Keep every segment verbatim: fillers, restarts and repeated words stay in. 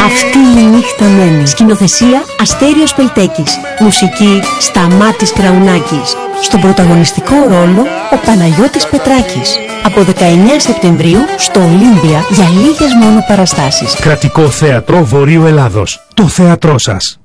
Αυτή η νύχτα μένει. Σκηνοθεσία Αστέριος Πελτέκης. Μουσική Σταμάτης Κραουνάκης. Στον πρωταγωνιστικό ρόλο ο Παναγιώτης Πετράκης. Από δεκαεννέα Σεπτεμβρίου στο Ολύμπια για λίγες μόνο παραστάσεις. Κρατικό Θέατρο Βορείου Ελλάδος. Το θέατρό σας.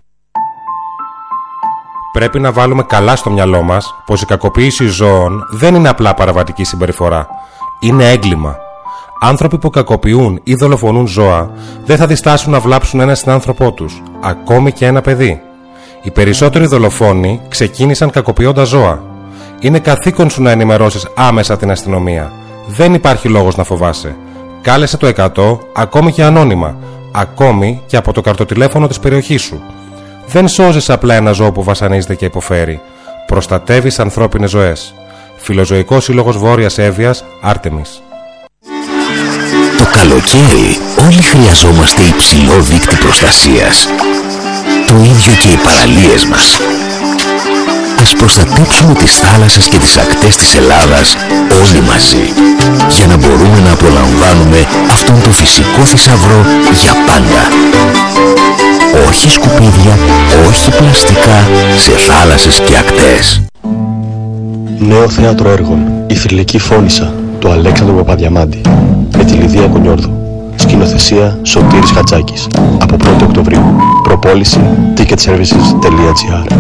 Πρέπει να βάλουμε καλά στο μυαλό μας πως η κακοποίηση ζώων δεν είναι απλά παραβατική συμπεριφορά. Είναι έγκλημα. Άνθρωποι που κακοποιούν ή δολοφονούν ζώα δεν θα διστάσουν να βλάψουν ένα συνάνθρωπό τους, ακόμη και ένα παιδί. Οι περισσότεροι δολοφόνοι ξεκίνησαν κακοποιώντας ζώα. Είναι καθήκον σου να ενημερώσεις άμεσα την αστυνομία. Δεν υπάρχει λόγος να φοβάσαι. Κάλεσε το εκατό, ακόμη και ανώνυμα, ακόμη και από το καρτοτηλέφωνο της περιοχής σου. Δεν σώζεις απλά ένα ζώο που βασανίζεται και υποφέρει. Προστατεύεις ανθρώπινες ζωές. Φιλοζωικός Σύλλογος Βόρειας Εύβοιας, Άρτεμις. Το καλοκαίρι όλοι χρειαζόμαστε υψηλό δείκτη προστασίας. Το ίδιο και οι παραλίες μας. Ας προστατέψουμε τις θάλασσες και τις ακτές της Ελλάδας όλοι μαζί, για να μπορούμε να απολαμβάνουμε αυτόν τον φυσικό θησαυρό για πάντα. Όχι σκουπίδια, όχι πλαστικά σε θάλασσες και ακτές. Νέο θέατρο έργων. Η θρυλική Φώνισσα του Αλέξανδρου Παπαδιαμάντη με τη Λιδία Κονιόρδου. Σκηνοθεσία Σωτήρης Χατζάκης. Από πρώτη Οκτωβρίου. Προπόληση ticketservices τελεία gr.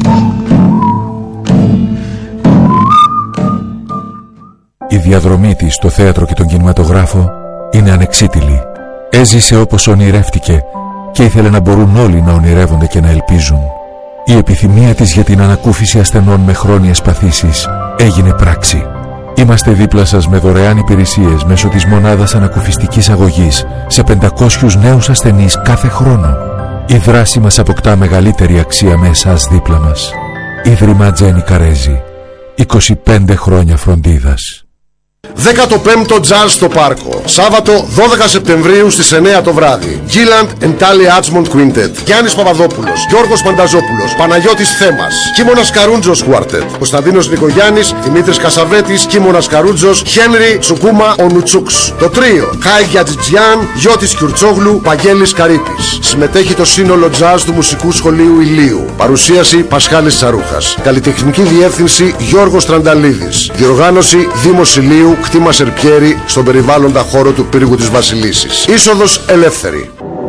Η διαδρομή της στο θέατρο και τον κινηματογράφο είναι ανεξίτηλη. Έζησε όπως ονειρεύτηκε και ήθελε να μπορούν όλοι να ονειρεύονται και να ελπίζουν. Η επιθυμία της για την ανακούφιση ασθενών με χρόνιες παθήσεις έγινε πράξη. Είμαστε δίπλα σας με δωρεάν υπηρεσίες μέσω της μονάδας ανακουφιστικής αγωγής σε πεντακόσιους νέους ασθενείς κάθε χρόνο. Η δράση μας αποκτά μεγαλύτερη αξία με εσάς δίπλα μας. Ίδρυμα Τζένι Καρέζη. είκοσι πέντε χρόνια φροντίδας. δέκατο πέμπτο Jazz στο Πάρκο. Σάββατο δώδεκα Σεπτεμβρίου στις εννέα το βράδυ. Gilland and Tally Archmond Quintet. Γιάννης Παπαδόπουλος, Γιώργος Πανταζόπουλος, Παναγιώτης Θέμας, Κίμωνας Καρούντζος Quartet. Κωνσταντίνος Νικογιάννης, Δημήτρης Κασαβέτης, Κίμωνας Καρούντζος, Χένρι Τσουκούμα Ονουτσούξ. Το τρίο Χάι Γιατζιτζιάν, Γιώτης Κιουρτσόγλου, Παγγέλης Καρύπης. Συμμετέχει το σύνολο Jazz του Μουσικού Σχολείου Ηλίου. Παρουσίαση Πασχάλης Τσαρούχας. Καλλιτεχνική διεύθυνση Γιώργος Τρανταλίδης. Διοργάνωση Δήμος Ηλίου, κτήμα Σερπιέρη, στον περιβάλλοντα χώρο του πύργου της Βασιλίσσης. Είσοδος ελεύθερη.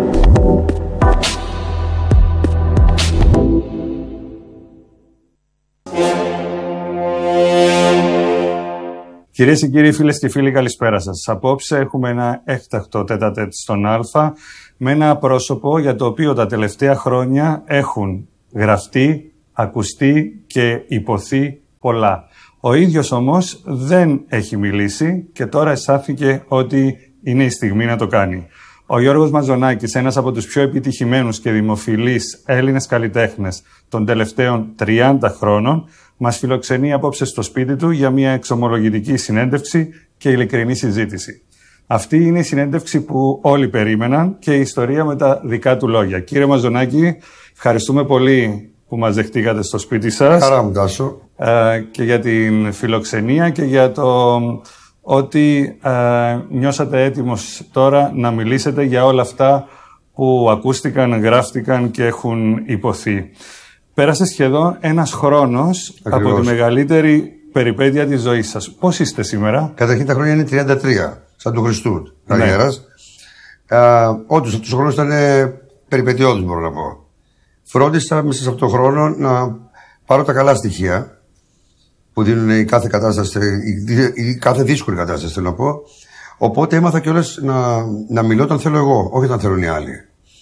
Κυρίες και κύριοι, φίλες και φίλοι, καλησπέρα σας. Απόψε έχουμε ένα έκτακτο τέτα-τέτ στον Α με ένα πρόσωπο για το οποίο τα τελευταία χρόνια έχουν γραφτεί, ακουστεί και υποθεί πολλά. Ο ίδιος όμως δεν έχει μιλήσει και τώρα αισθάνθηκε ότι είναι η στιγμή να το κάνει. Ο Γιώργος Μαζονάκης, ένας από τους πιο επιτυχημένους και δημοφιλείς Έλληνες καλλιτέχνες των τελευταίων τριάντα χρόνων, μας φιλοξενεί απόψε στο σπίτι του για μια εξομολογητική συνέντευξη και ειλικρινή συζήτηση. Αυτή είναι η συνέντευξη που όλοι περίμεναν και η ιστορία με τα δικά του λόγια. Κύριε Μαζονάκη, ευχαριστούμε πολύ που μας δεχτήκατε στο σπίτι σας. Χαρά μου, Τάσο. Ε, και για την φιλοξενία και για το ότι ε, νιώσατε έτοιμος τώρα να μιλήσετε για όλα αυτά που ακούστηκαν, γράφτηκαν και έχουν υποθεί. Πέρασε σχεδόν ένας χρόνος Ακριβώς. από τη μεγαλύτερη περιπέτεια της ζωής σας. Πώς είστε σήμερα? Καταρχήν τα χρόνια είναι τριάντα τρία, σαν του Χριστού καριέρας. Ναι. Όντως αυτός ο χρόνος ήταν περιπετειώδης, μπορώ να πω. Φρόντισα μέσα σε αυτόν τον χρόνο να πάρω τα καλά στοιχεία που δίνουν η κάθε κατάσταση, η κάθε δύσκολη κατάσταση, θέλω να πω. Οπότε έμαθα κιόλας να, να μιλώ όταν θέλω εγώ, όχι όταν θέλουν οι άλλοι.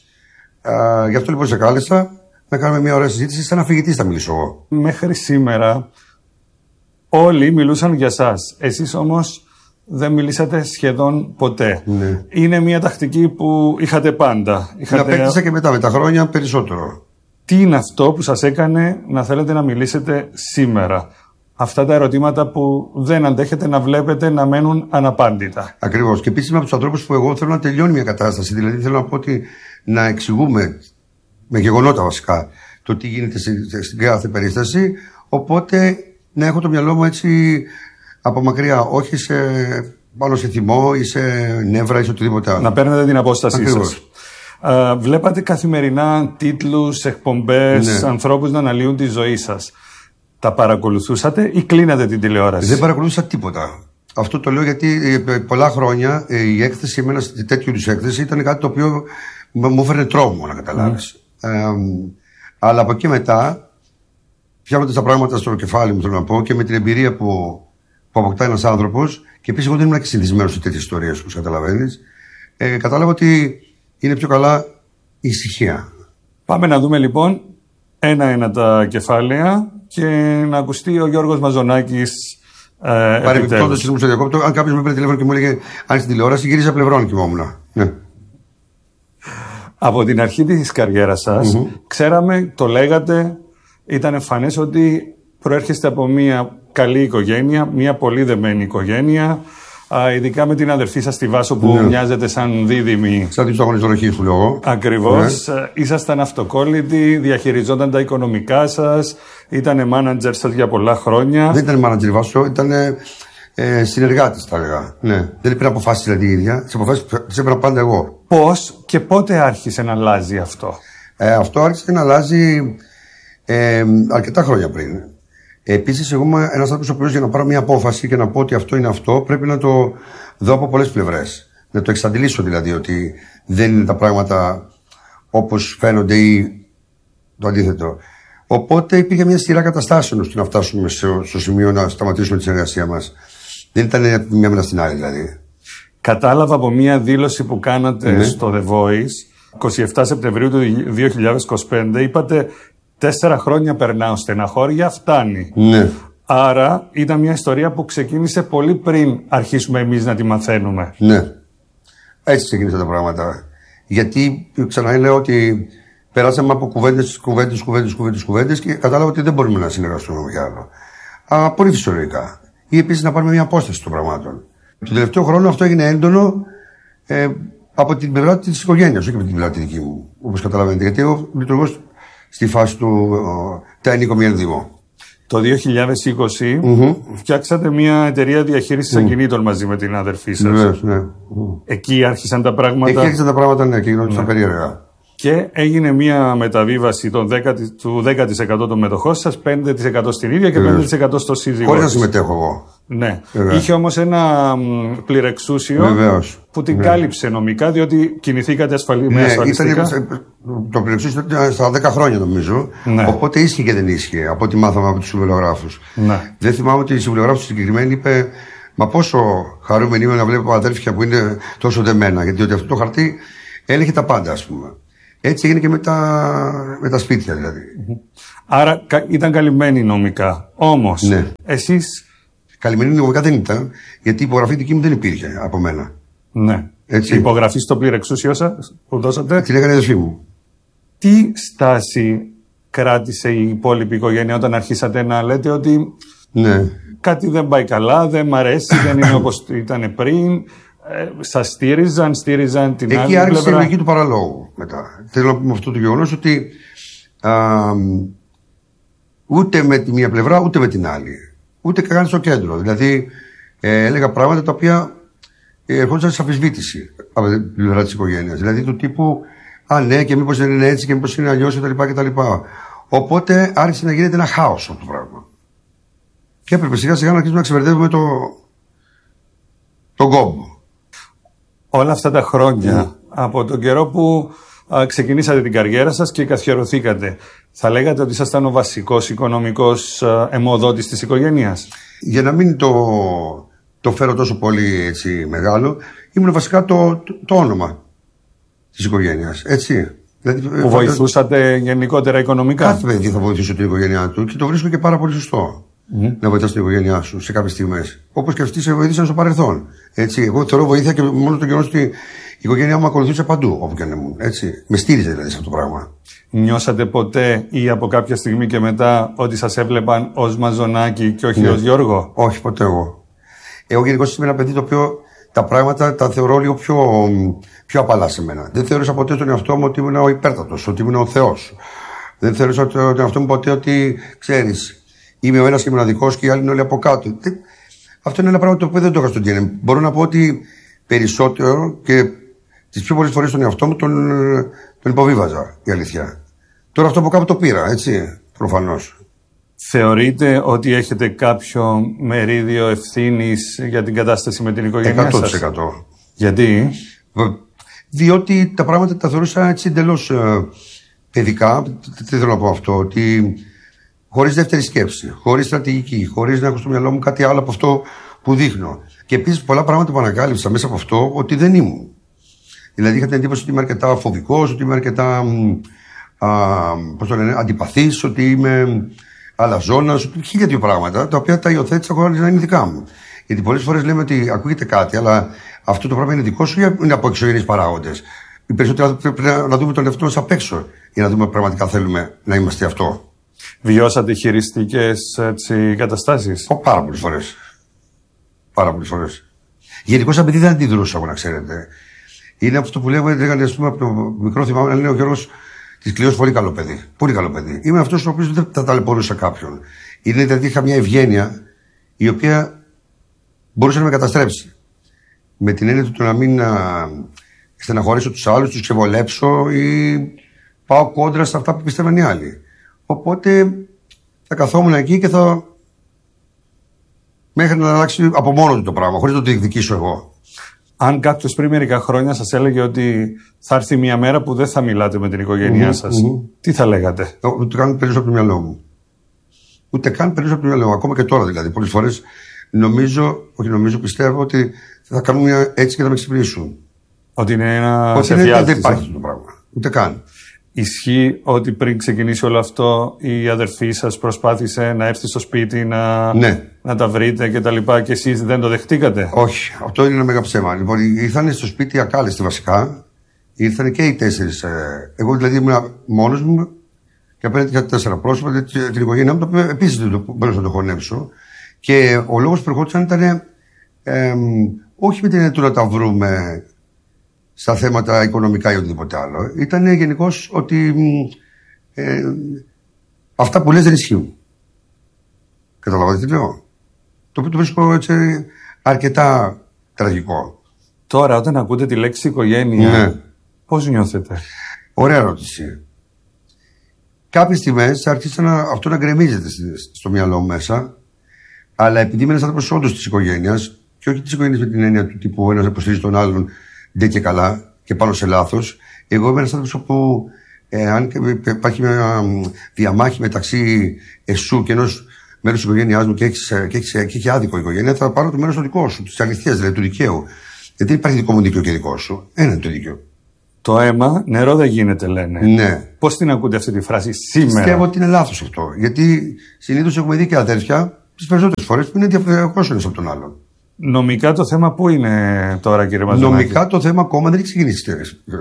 Α, γι' αυτό λοιπόν σε κάλεσα να κάνουμε μια ωραία συζήτηση, σαν αφηγητής θα μιλήσω εγώ. Μέχρι σήμερα όλοι μιλούσαν για σας. Εσείς όμως δεν μιλήσατε σχεδόν ποτέ. Ναι. Είναι μια τακτική που είχατε πάντα. Είχατε... Να απέκτησα και μετά, με τα χρόνια περισσότερο. Τι είναι αυτό που σας έκανε να θέλετε να μιλήσετε σήμερα? Αυτά τα ερωτήματα που δεν αντέχετε να βλέπετε να μένουν αναπάντητα. Ακριβώς. Και επίσης είμαι από τους ανθρώπους που εγώ θέλω να τελειώνει μια κατάσταση. Δηλαδή θέλω να πω ότι να εξηγούμε με γεγονότα βασικά το τι γίνεται στην κάθε περίσταση. Οπότε να έχω το μυαλό μου έτσι από μακριά, όχι σε, πάνω σε θυμό ή σε νεύρα ή σε οτιδήποτε άλλο. Να παίρνετε την απόστασή σας. Ε, βλέπατε καθημερινά τίτλους, εκπομπές, Ναι. ανθρώπους να αναλύουν τη ζωή σας. Τα παρακολουθούσατε ή κλείνατε την τηλεόραση? Δεν παρακολούθησα τίποτα. Αυτό το λέω γιατί ε, πολλά χρόνια ε, η έκθεση, εμένα τέτοιου είδους έκθεση ήταν κάτι το οποίο μου έφερε τρόμο, να καταλάβεις. Mm. Ε, αλλά από εκεί μετά, φτιάχνοντας τα πράγματα στο κεφάλι μου, θέλω να πω, και με την εμπειρία που, που αποκτά ένας άνθρωπος, και επίσης εγώ δεν ήμουν και συνηθισμένος σε τέτοιες ιστορίες, όπως καταλαβαίνεις, ε, κατάλαβα ότι είναι πιο καλά η ησυχία. Πάμε να δούμε λοιπόν ένα-ένα τα κεφάλαια και να ακουστεί ο Γιώργος Μαζονάκης. Ε, Παρεμπιπτόντως, συγγνώμη στο διακόπτω, αν κάποιος με πήρε τηλέφωνο και μου έλεγε αν στην τηλεόραση, γύριζα πλευρών και κοιμόμουν. Ναι. Από την αρχή της καριέρας σας, mm-hmm. ξέραμε, το λέγατε, ήταν εμφανές ότι προέρχεστε από μια καλή οικογένεια, μια πολύ δεμένη οικογένεια, α, ειδικά με την αδερφή σας τη Βάσο που ναι. μοιάζετε σαν δίδυμη. Σαν την στοχονιστολογική που λέω εγώ. Ακριβώς. Ναι. Ήσασταν αυτοκόλλητοι, διαχειριζόταν τα οικονομικά σας, ήτανε μάνατζερ σας για πολλά χρόνια. Δεν ήταν μάνατζερ η Βάσο, ήταν ε, συνεργάτης, θα έλεγα. Ναι. Δεν έπαιρνε αποφάσεις δηλαδή η ίδια, τις αποφάσεις τις έπαιρνα πάντα εγώ. Πώς και πότε άρχισε να αλλάζει αυτό? Ε, αυτό άρχισε να αλλάζει ε, αρκετά χρόνια πριν. Επίσης, εγώ είμαι ένας άνθρωπος ο οποίος για να πάρω μια απόφαση και να πω ότι αυτό είναι αυτό, πρέπει να το δω από πολλές πλευρές. Να το εξαντλήσω δηλαδή, ότι δεν είναι τα πράγματα όπως φαίνονται ή το αντίθετο. Οπότε υπήρχε μια σειρά καταστάσεων ώστε να φτάσουμε στο σημείο να σταματήσουμε τη συνεργασία μας. Δεν ήταν μια μέρα στην άλλη δηλαδή. Κατάλαβα από μια δήλωση που κάνατε ναι. στο The Voice, εικοστή εβδόμη Σεπτεμβρίου του δύο χιλιάδες είκοσι πέντε, είπατε τέσσερα χρόνια περνάω στεναχώρια, φτάνει. Ναι. Άρα ήταν μια ιστορία που ξεκίνησε πολύ πριν αρχίσουμε εμείς να τη μαθαίνουμε. Ναι. Έτσι ξεκίνησαν τα πράγματα. Γιατί ξανά λέω ότι περάσαμε από κουβέντες, κουβέντες, κουβέντες, κουβέντες, κουβέντες και κατάλαβα ότι δεν μπορούμε να συνεργαστούμε για άλλο. Α, πολύ φυσιολογικά. Ή επίσης να πάρουμε μια απόσταση των πραγμάτων. Τον τελευταίο χρόνο αυτό έγινε έντονο ε, από την πλευρά της οικογένειας, όχι από την πλευρά τη δική μου, όπως καταλαβαίνετε. Γιατί εγώ λειτουργώ στη φάση του τα ενοικομιαν Δήμο. Το δύο χιλιάδες είκοσι mm-hmm. φτιάξατε μια εταιρεία διαχείρισης mm. ακινήτων μαζί με την αδερφή σας. Βεβαίως, ναι. Εκεί άρχισαν τα πράγματα. Εκεί άρχισαν τα πράγματα, ναι, και γινόντουσαν ναι. περίεργα. Και έγινε μια μεταβίβαση των δέκα, του δέκα τοις εκατό των μετοχών σας, πέντε τοις εκατό στην ίδια και Βεβαίως. πέντε τοις εκατό στο σύζυγό. Χωρίς να συμμετέχω εγώ. Ναι. Βεβαίως. Είχε όμως ένα πληρεξούσιο Βεβαίως. που την ναι. κάλυψε νομικά, διότι κινηθήκατε ασφαλή, ναι, με ασφαλιστικά. Ήταν, το πληρεξούσιο ήταν στα δέκα χρόνια νομίζω. Ναι. Οπότε ίσχυε και δεν ίσχυε από ό,τι μάθαμε από τους συμβολογράφους. Ναι. Δεν θυμάμαι ότι η συμβολογράφος συγκεκριμένη είπε μα πόσο χαρούμενοι είμαι να βλέπω αδέρφια που είναι τόσο δεμένα. Γιατί ότι αυτό το χαρτί έλεγε τα πάντα, ας πούμε. Έτσι έγινε και με τα, με τα σπίτια δηλαδή. Άρα ήταν καλυμμένοι νομικά. Όμως, ναι. εσείς... Καλυμμένοι νομικά δεν ήταν, γιατί η υπογραφή δική μου δεν υπήρχε από μένα. Ναι. Έτσι. Η υπογραφή στο πληρεξούσιο σας που δώσατε... Την έκανε η αδερφή μου. Τι στάση κράτησε η υπόλοιπη οικογένεια όταν αρχίσατε να λέτε ότι... Ναι. Κάτι δεν πάει καλά, δεν μ' αρέσει, δεν είναι όπως ήταν πριν... Ε, σας στήριζαν, στήριζαν την Εκεί άλλη πλευρά. Εκεί άρχισε η λογική του παραλόγου μετά. Θέλω να πούμε με αυτό το γεγονός ότι α, ούτε με τη μία πλευρά ούτε με την άλλη. Ούτε καν στο κέντρο. Δηλαδή ε, έλεγα πράγματα τα οποία ε, ερχόντουσαν σε αμφισβήτηση από την πλευρά της οικογένειας. Δηλαδή του τύπου α ναι και μήπως δεν είναι έτσι και μήπως είναι αλλιώς κτλ. Οπότε άρχισε να γίνεται ένα χάος αυτό το πράγμα. Και έπρεπε σιγά σιγά να αρχίσουμε να ξεβερδεύουμε το, τον κόμπο. Όλα αυτά τα χρόνια, mm. από τον καιρό που α, ξεκινήσατε την καριέρα σας και καθιερωθήκατε, θα λέγατε ότι ήσασταν ο βασικός οικονομικός α, αιμοδότης της οικογένειας? Για να μην το, το φέρω τόσο πολύ έτσι, μεγάλο, ήμουν βασικά το, το, το όνομα της οικογένειας, έτσι. Δηλαδή, που βοηθούσατε γενικότερα οικονομικά? Κάθε παιδί θα βοηθούσε την οικογένειά του και το βρίσκω και πάρα πολύ σωστό. Mm. Να βοηθάς την οικογένειά σου σε κάποιες στιγμές. Όπως και αυτοί σε βοήθησαν στο παρελθόν. Έτσι. Εγώ θεωρώ βοήθεια και μόνο το γεγονός ότι η οικογένειά μου ακολουθούσε παντού, όπου και αν ήμουν. Έτσι. Με στήριζε δηλαδή σε αυτό το πράγμα. Νιώσατε ποτέ ή από κάποια στιγμή και μετά ότι σας έβλεπαν ως Μαζονάκη και όχι ναι. ως Γιώργο? Όχι, ποτέ εγώ. Εγώ γενικώς είμαι ένα παιδί το οποίο τα πράγματα τα θεωρώ λίγο πιο, πιο απαλά σε μένα. Δεν θεώρησα ποτέ τον εαυτό μου ότι ήμουν ο υπέρτατος, ότι ήμουν ο Θεός. Δεν θεώρησα τον εαυτό μου ποτέ ότι ξέρεις. Είμαι ο ένας και μοναδικός και οι άλλοι είναι όλοι από κάτω. Αυτό είναι ένα πράγμα το οποίο δεν το είχα στον ντι εν έι. Μπορώ να πω ότι περισσότερο και Τις πιο πολλές φορές τον εαυτό μου τον, τον υποβίβαζα, η αλήθεια. Τώρα αυτό από κάπου το πήρα, έτσι, προφανώς. Θεωρείτε ότι έχετε κάποιο μερίδιο ευθύνης για την κατάσταση με την οικογένειά εκατό τοις σας? εκατό. Γιατί? Διότι τα πράγματα τα θεωρούσα έτσι εντελώς ε, παιδικά. Τι θέλω να πω αυτό, ότι χωρίς δεύτερη σκέψη, χωρίς στρατηγική, χωρίς να έχω στο μυαλό μου κάτι άλλο από αυτό που δείχνω. Και επίσης πολλά πράγματα που ανακάλυψα μέσα από αυτό ότι δεν ήμουν. Δηλαδή είχα την εντύπωση ότι είμαι αρκετά φοβικός, ότι είμαι αρκετά α, πώς το λένε, αντιπαθής, ότι είμαι αλαζόνας, ότι χίλια δύο πράγματα τα οποία τα υιοθέτησα χωρίς να είναι δικά μου. Γιατί πολλές φορές λέμε ότι ακούγεται κάτι, αλλά αυτό το πράγμα είναι δικό σου ή είναι από εξωγενείς παράγοντες. Οι περισσότεροι πρέπει να δούμε τον εαυτό μας απ' έξω για να δούμε πραγματικά θέλουμε να είμαστε αυτό. Βιώσατε χειριστικές έτσι, καταστάσεις? Ο, πάρα πολλές φορές. Πάρα πολλές φορές. Γενικώς σαν παιδί δεν αντιδρούσα, να ξέρετε. Είναι αυτό που λέγανε, ας πούμε, από το μικρό θυμάμαι να λένε ο Γιώργος της Κλειός, πολύ καλό παιδί. Πολύ καλό παιδί. Είμαι αυτός ο οποίος δεν θα ταλαιπωρούσα κάποιον. Είναι δηλαδή είχα μια ευγένεια η οποία μπορούσε να με καταστρέψει. Με την έννοια του να μην α, στεναχωρήσω τους άλλους, τους ξεβολέψω ή πάω κόντρα σε αυτά που πιστεύαν οι άλλοι. Οπότε θα καθόμουν εκεί και θα. Μέχρι να αλλάξει από μόνο του το πράγμα, χωρίς να το διεκδικήσω εγώ. Αν κάποιος πριν μερικά χρόνια σας έλεγε ότι θα έρθει μια μέρα που δεν θα μιλάτε με την οικογένειά mm-hmm, σας, mm-hmm. τι θα λέγατε? Ούτε καν περισσότερο από το μυαλό μου. Ούτε καν περισσότερο από το μυαλό μου. Ακόμα και τώρα δηλαδή. Πολλές φορές νομίζω, όχι νομίζω, πιστεύω ότι θα κάνουν μια έτσι και θα με ξυπνήσουν. Ότι είναι ένα. Ότι είναι, δεν υπάρχει αυτό το πράγμα. Ούτε καν. Ισχύει ότι πριν ξεκινήσει όλο αυτό η αδερφή σας προσπάθησε να έρθει στο σπίτι να, ναι. να τα βρείτε και τα λοιπά και εσείς δεν το δεχτήκατε? Όχι, αυτό είναι ένα μεγάλο ψέμα. Λοιπόν, ήρθαν στο σπίτι ακάλεστοι βασικά. Ήρθαν και οι τέσσερις. Εγώ δηλαδή ήμουν μόνος μου και απέναντι είχα τέσσερα πρόσωπα. Την οικογένειά μου επίσης δεν μπορούσα να το χωνέψω. Και ο λόγος που ερχόντουσαν ήταν ε, όχι με την έννοια του να τα βρούμε στα θέματα οικονομικά ή οτιδήποτε άλλο. Ήταν γενικώς ότι ε, αυτά που λες δεν ισχύουν. Καταλαβαίνετε τι λέω? Το οποίο το βρίσκω έτσι αρκετά τραγικό. Τώρα όταν ακούτε τη λέξη οικογένεια, ναι. πώς νιώθετε? Ωραία ερώτηση. Κάποιες στιγμές άρχισε να, αυτό να γκρεμίζεται στο μυαλό μου μέσα, αλλά επειδή είμαι ένας άνθρωπος όντως της οικογένειας, και όχι της οικογένειας με την έννοια του τύπου ένας υποστηρίζει τον άλλον ντε και καλά και πάνω σε λάθος. Εγώ είμαι ένας άνθρωπος όπου ε, αν υπάρχει μια διαμάχη μεταξύ εσού και ενός μέρους της οικογένειάς μου και έχει και έχεις, και έχει άδικο η οικογένεια, θα πάρω το μέρος το δικό σου, της αληθείας, δηλαδή του δικαίου. Γιατί δεν υπάρχει δικό μου δίκαιο και δικό σου. Ένα είναι το δίκαιο. Το αίμα νερό δεν γίνεται, λένε. Ναι. Πώς την ακούτε αυτή τη φράση σήμερα? Πιστεύω ότι είναι λάθος αυτό. Γιατί συνήθως έχουμε δει και αδέρφια τις περισσότερες φορές που είναι διαφορετικός ένας από τον άλλον. Νομικά το θέμα πού είναι τώρα, κύριε Μαζονάκη? Νομικά το θέμα ακόμα δεν έχει ξεκινήσει.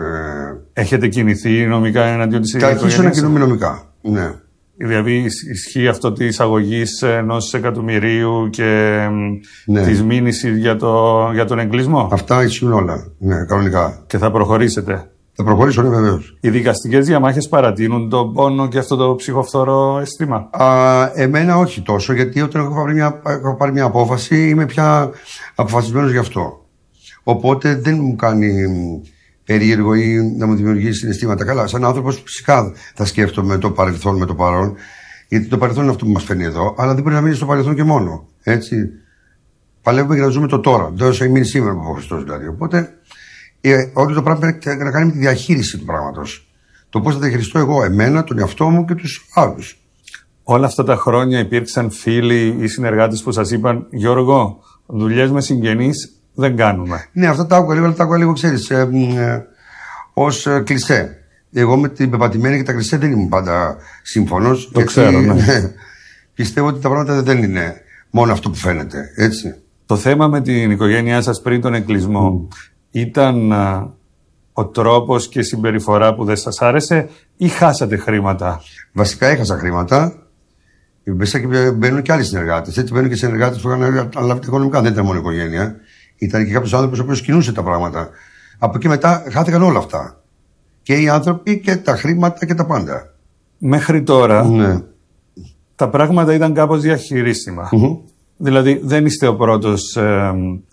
Έχετε κινηθεί νομικά εναντίον της οικογένειας? Θα αρχίσω να κινούμε νομικά. Ναι. Δηλαδή ισχύει αυτό τη εισαγωγή ενός εκατομμυρίου και ναι. της μήνυσης για, το, για τον εγκλισμό? Αυτά ισχύουν όλα. Ναι, κανονικά. Και θα προχωρήσετε? Θα προχωρήσω, ναι, βεβαίως. Οι δικαστικές διαμάχες παρατείνουν τον πόνο και αυτό το ψυχοφθόρο αίσθημα? Α, εμένα όχι τόσο, γιατί όταν έχω πάρει, μια, έχω πάρει μια απόφαση είμαι πια αποφασισμένος γι' αυτό. Οπότε δεν μου κάνει περίεργο ή να μου δημιουργήσει συναισθήματα. Καλά, σαν άνθρωπος φυσικά θα σκέφτομαι το παρελθόν με το παρόν, γιατί το παρελθόν είναι αυτό που μας φαίνει εδώ, αλλά δεν μπορεί να μείνει στο παρελθόν και μόνο. Έτσι. Παλεύουμε για να ζούμε το τώρα. Δεν θα μείνει σήμερα από ο Χριστός δηλαδή. Οπότε ε, όλο το πράγμα πρέπει να κάνει με τη διαχείριση του πράγματος. Το πώς θα διαχειριστώ εγώ εμένα, τον εαυτό μου και τους άλλους. Όλα αυτά τα χρόνια υπήρξαν φίλοι ή συνεργάτες που σας είπαν, Γιώργο, δουλειές με συγγενείς δεν κάνουμε? Ναι, αυτά τα άκουγα λίγο, αλλά τα άκουγα λίγο, ξέρεις, ε, ε, ως ε, κλισέ. Εγώ με την πεπατημένη και τα κλισέ δεν ήμουν πάντα σύμφωνος. Το γιατί, ξέρω, ναι. ναι. Πιστεύω ότι τα πράγματα δεν είναι μόνο αυτό που φαίνεται, έτσι. Το θέμα με την οικογένειά σας πριν τον εγκλισμό mm. ήταν α, ο τρόπος και η συμπεριφορά που δεν σας άρεσε ή χάσατε χρήματα? Βασικά έχασα χρήματα. Μέσα και μπαίνουν και άλλοι συνεργάτες. Έτσι μπαίνουν και συνεργάτες που είχαν αναλάβει τα οικονομικά. Δεν ήταν μόνο οικογένεια. Ήταν και κάποιος άνθρωπος ο οποίος κινούσε τα πράγματα. Από εκεί μετά χάθηκαν όλα αυτά. Και οι άνθρωποι και τα χρήματα και τα πάντα. Μέχρι τώρα ναι. τα πράγματα ήταν κάπως διαχειρίσιμα. Mm-hmm. Δηλαδή δεν είστε ο πρώτος ε,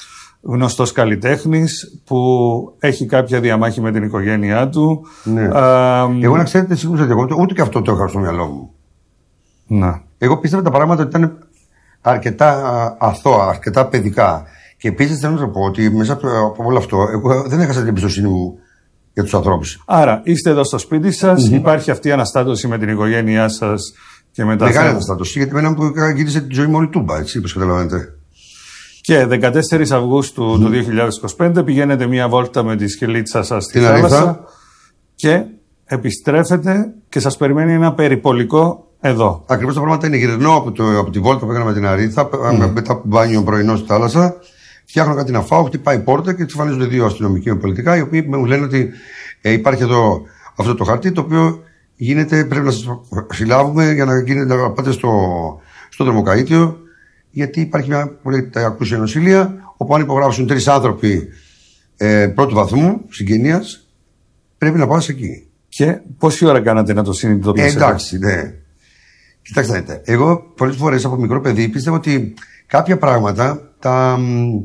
γνωστός καλλιτέχνης που έχει κάποια διαμάχη με την οικογένειά του. Ναι. Α, εγώ να ξέρετε, σίγουρα εγώ ούτε και αυτό το είχα στο μυαλό μου. Να. Εγώ πίστευα τα πράγματα ότι ήταν αρκετά αθώα, αρκετά παιδικά. Και επίσης θέλω να σας πω ότι μέσα από όλο αυτό, εγώ δεν έχασα την εμπιστοσύνη μου για τους ανθρώπους. Άρα, είστε εδώ στο σπίτι σας, mm-hmm. υπάρχει αυτή η αναστάτωση με την οικογένειά σας και μετά. Μεγάλη αναστάτωση, γιατί μένα μου γύρισε τη ζωή μου όλη τούμπα, έτσι, όπως καταλαβαίνετε. Και δεκατέσσερις Αυγούστου mm. του δύο χιλιάδες είκοσι πέντε πηγαίνετε μία βόλτα με τη σκελίτσα σας στη θάλασσα και επιστρέφετε και σας περιμένει ένα περιπολικό εδώ. Ακριβώς τα πράγματα είναι. Γυρνώ από, το, από τη βόλτα που έκανα με την Αρήθα, mm. μετά από μπάνιο πρωινό στη θάλασσα, φτιάχνω κάτι να φάω, χτυπάει η πόρτα και εμφανίζονται δύο αστυνομικοί με πολιτικά, οι οποίοι μου λένε ότι ε, υπάρχει εδώ αυτό το χαρτί, το οποίο γίνεται, πρέπει να σας συλλάβουμε για να, γίνετε, να πάτε στο, στο δρομοκαΐτιο. Γιατί υπάρχει μια πολύ ακούσια νοσηλεία, όπου αν υπογράψουν τρεις άνθρωποι ε, πρώτου βαθμού συγγενείας, πρέπει να πας εκεί. Και πόση ώρα κάνατε να το συνειδητοποιήσετε? Ε, εντάξει, ναι. Κοιτάξτε, δείτε. Εγώ πολλές φορές από μικρό παιδί πίστευα ότι κάποια πράγματα τα,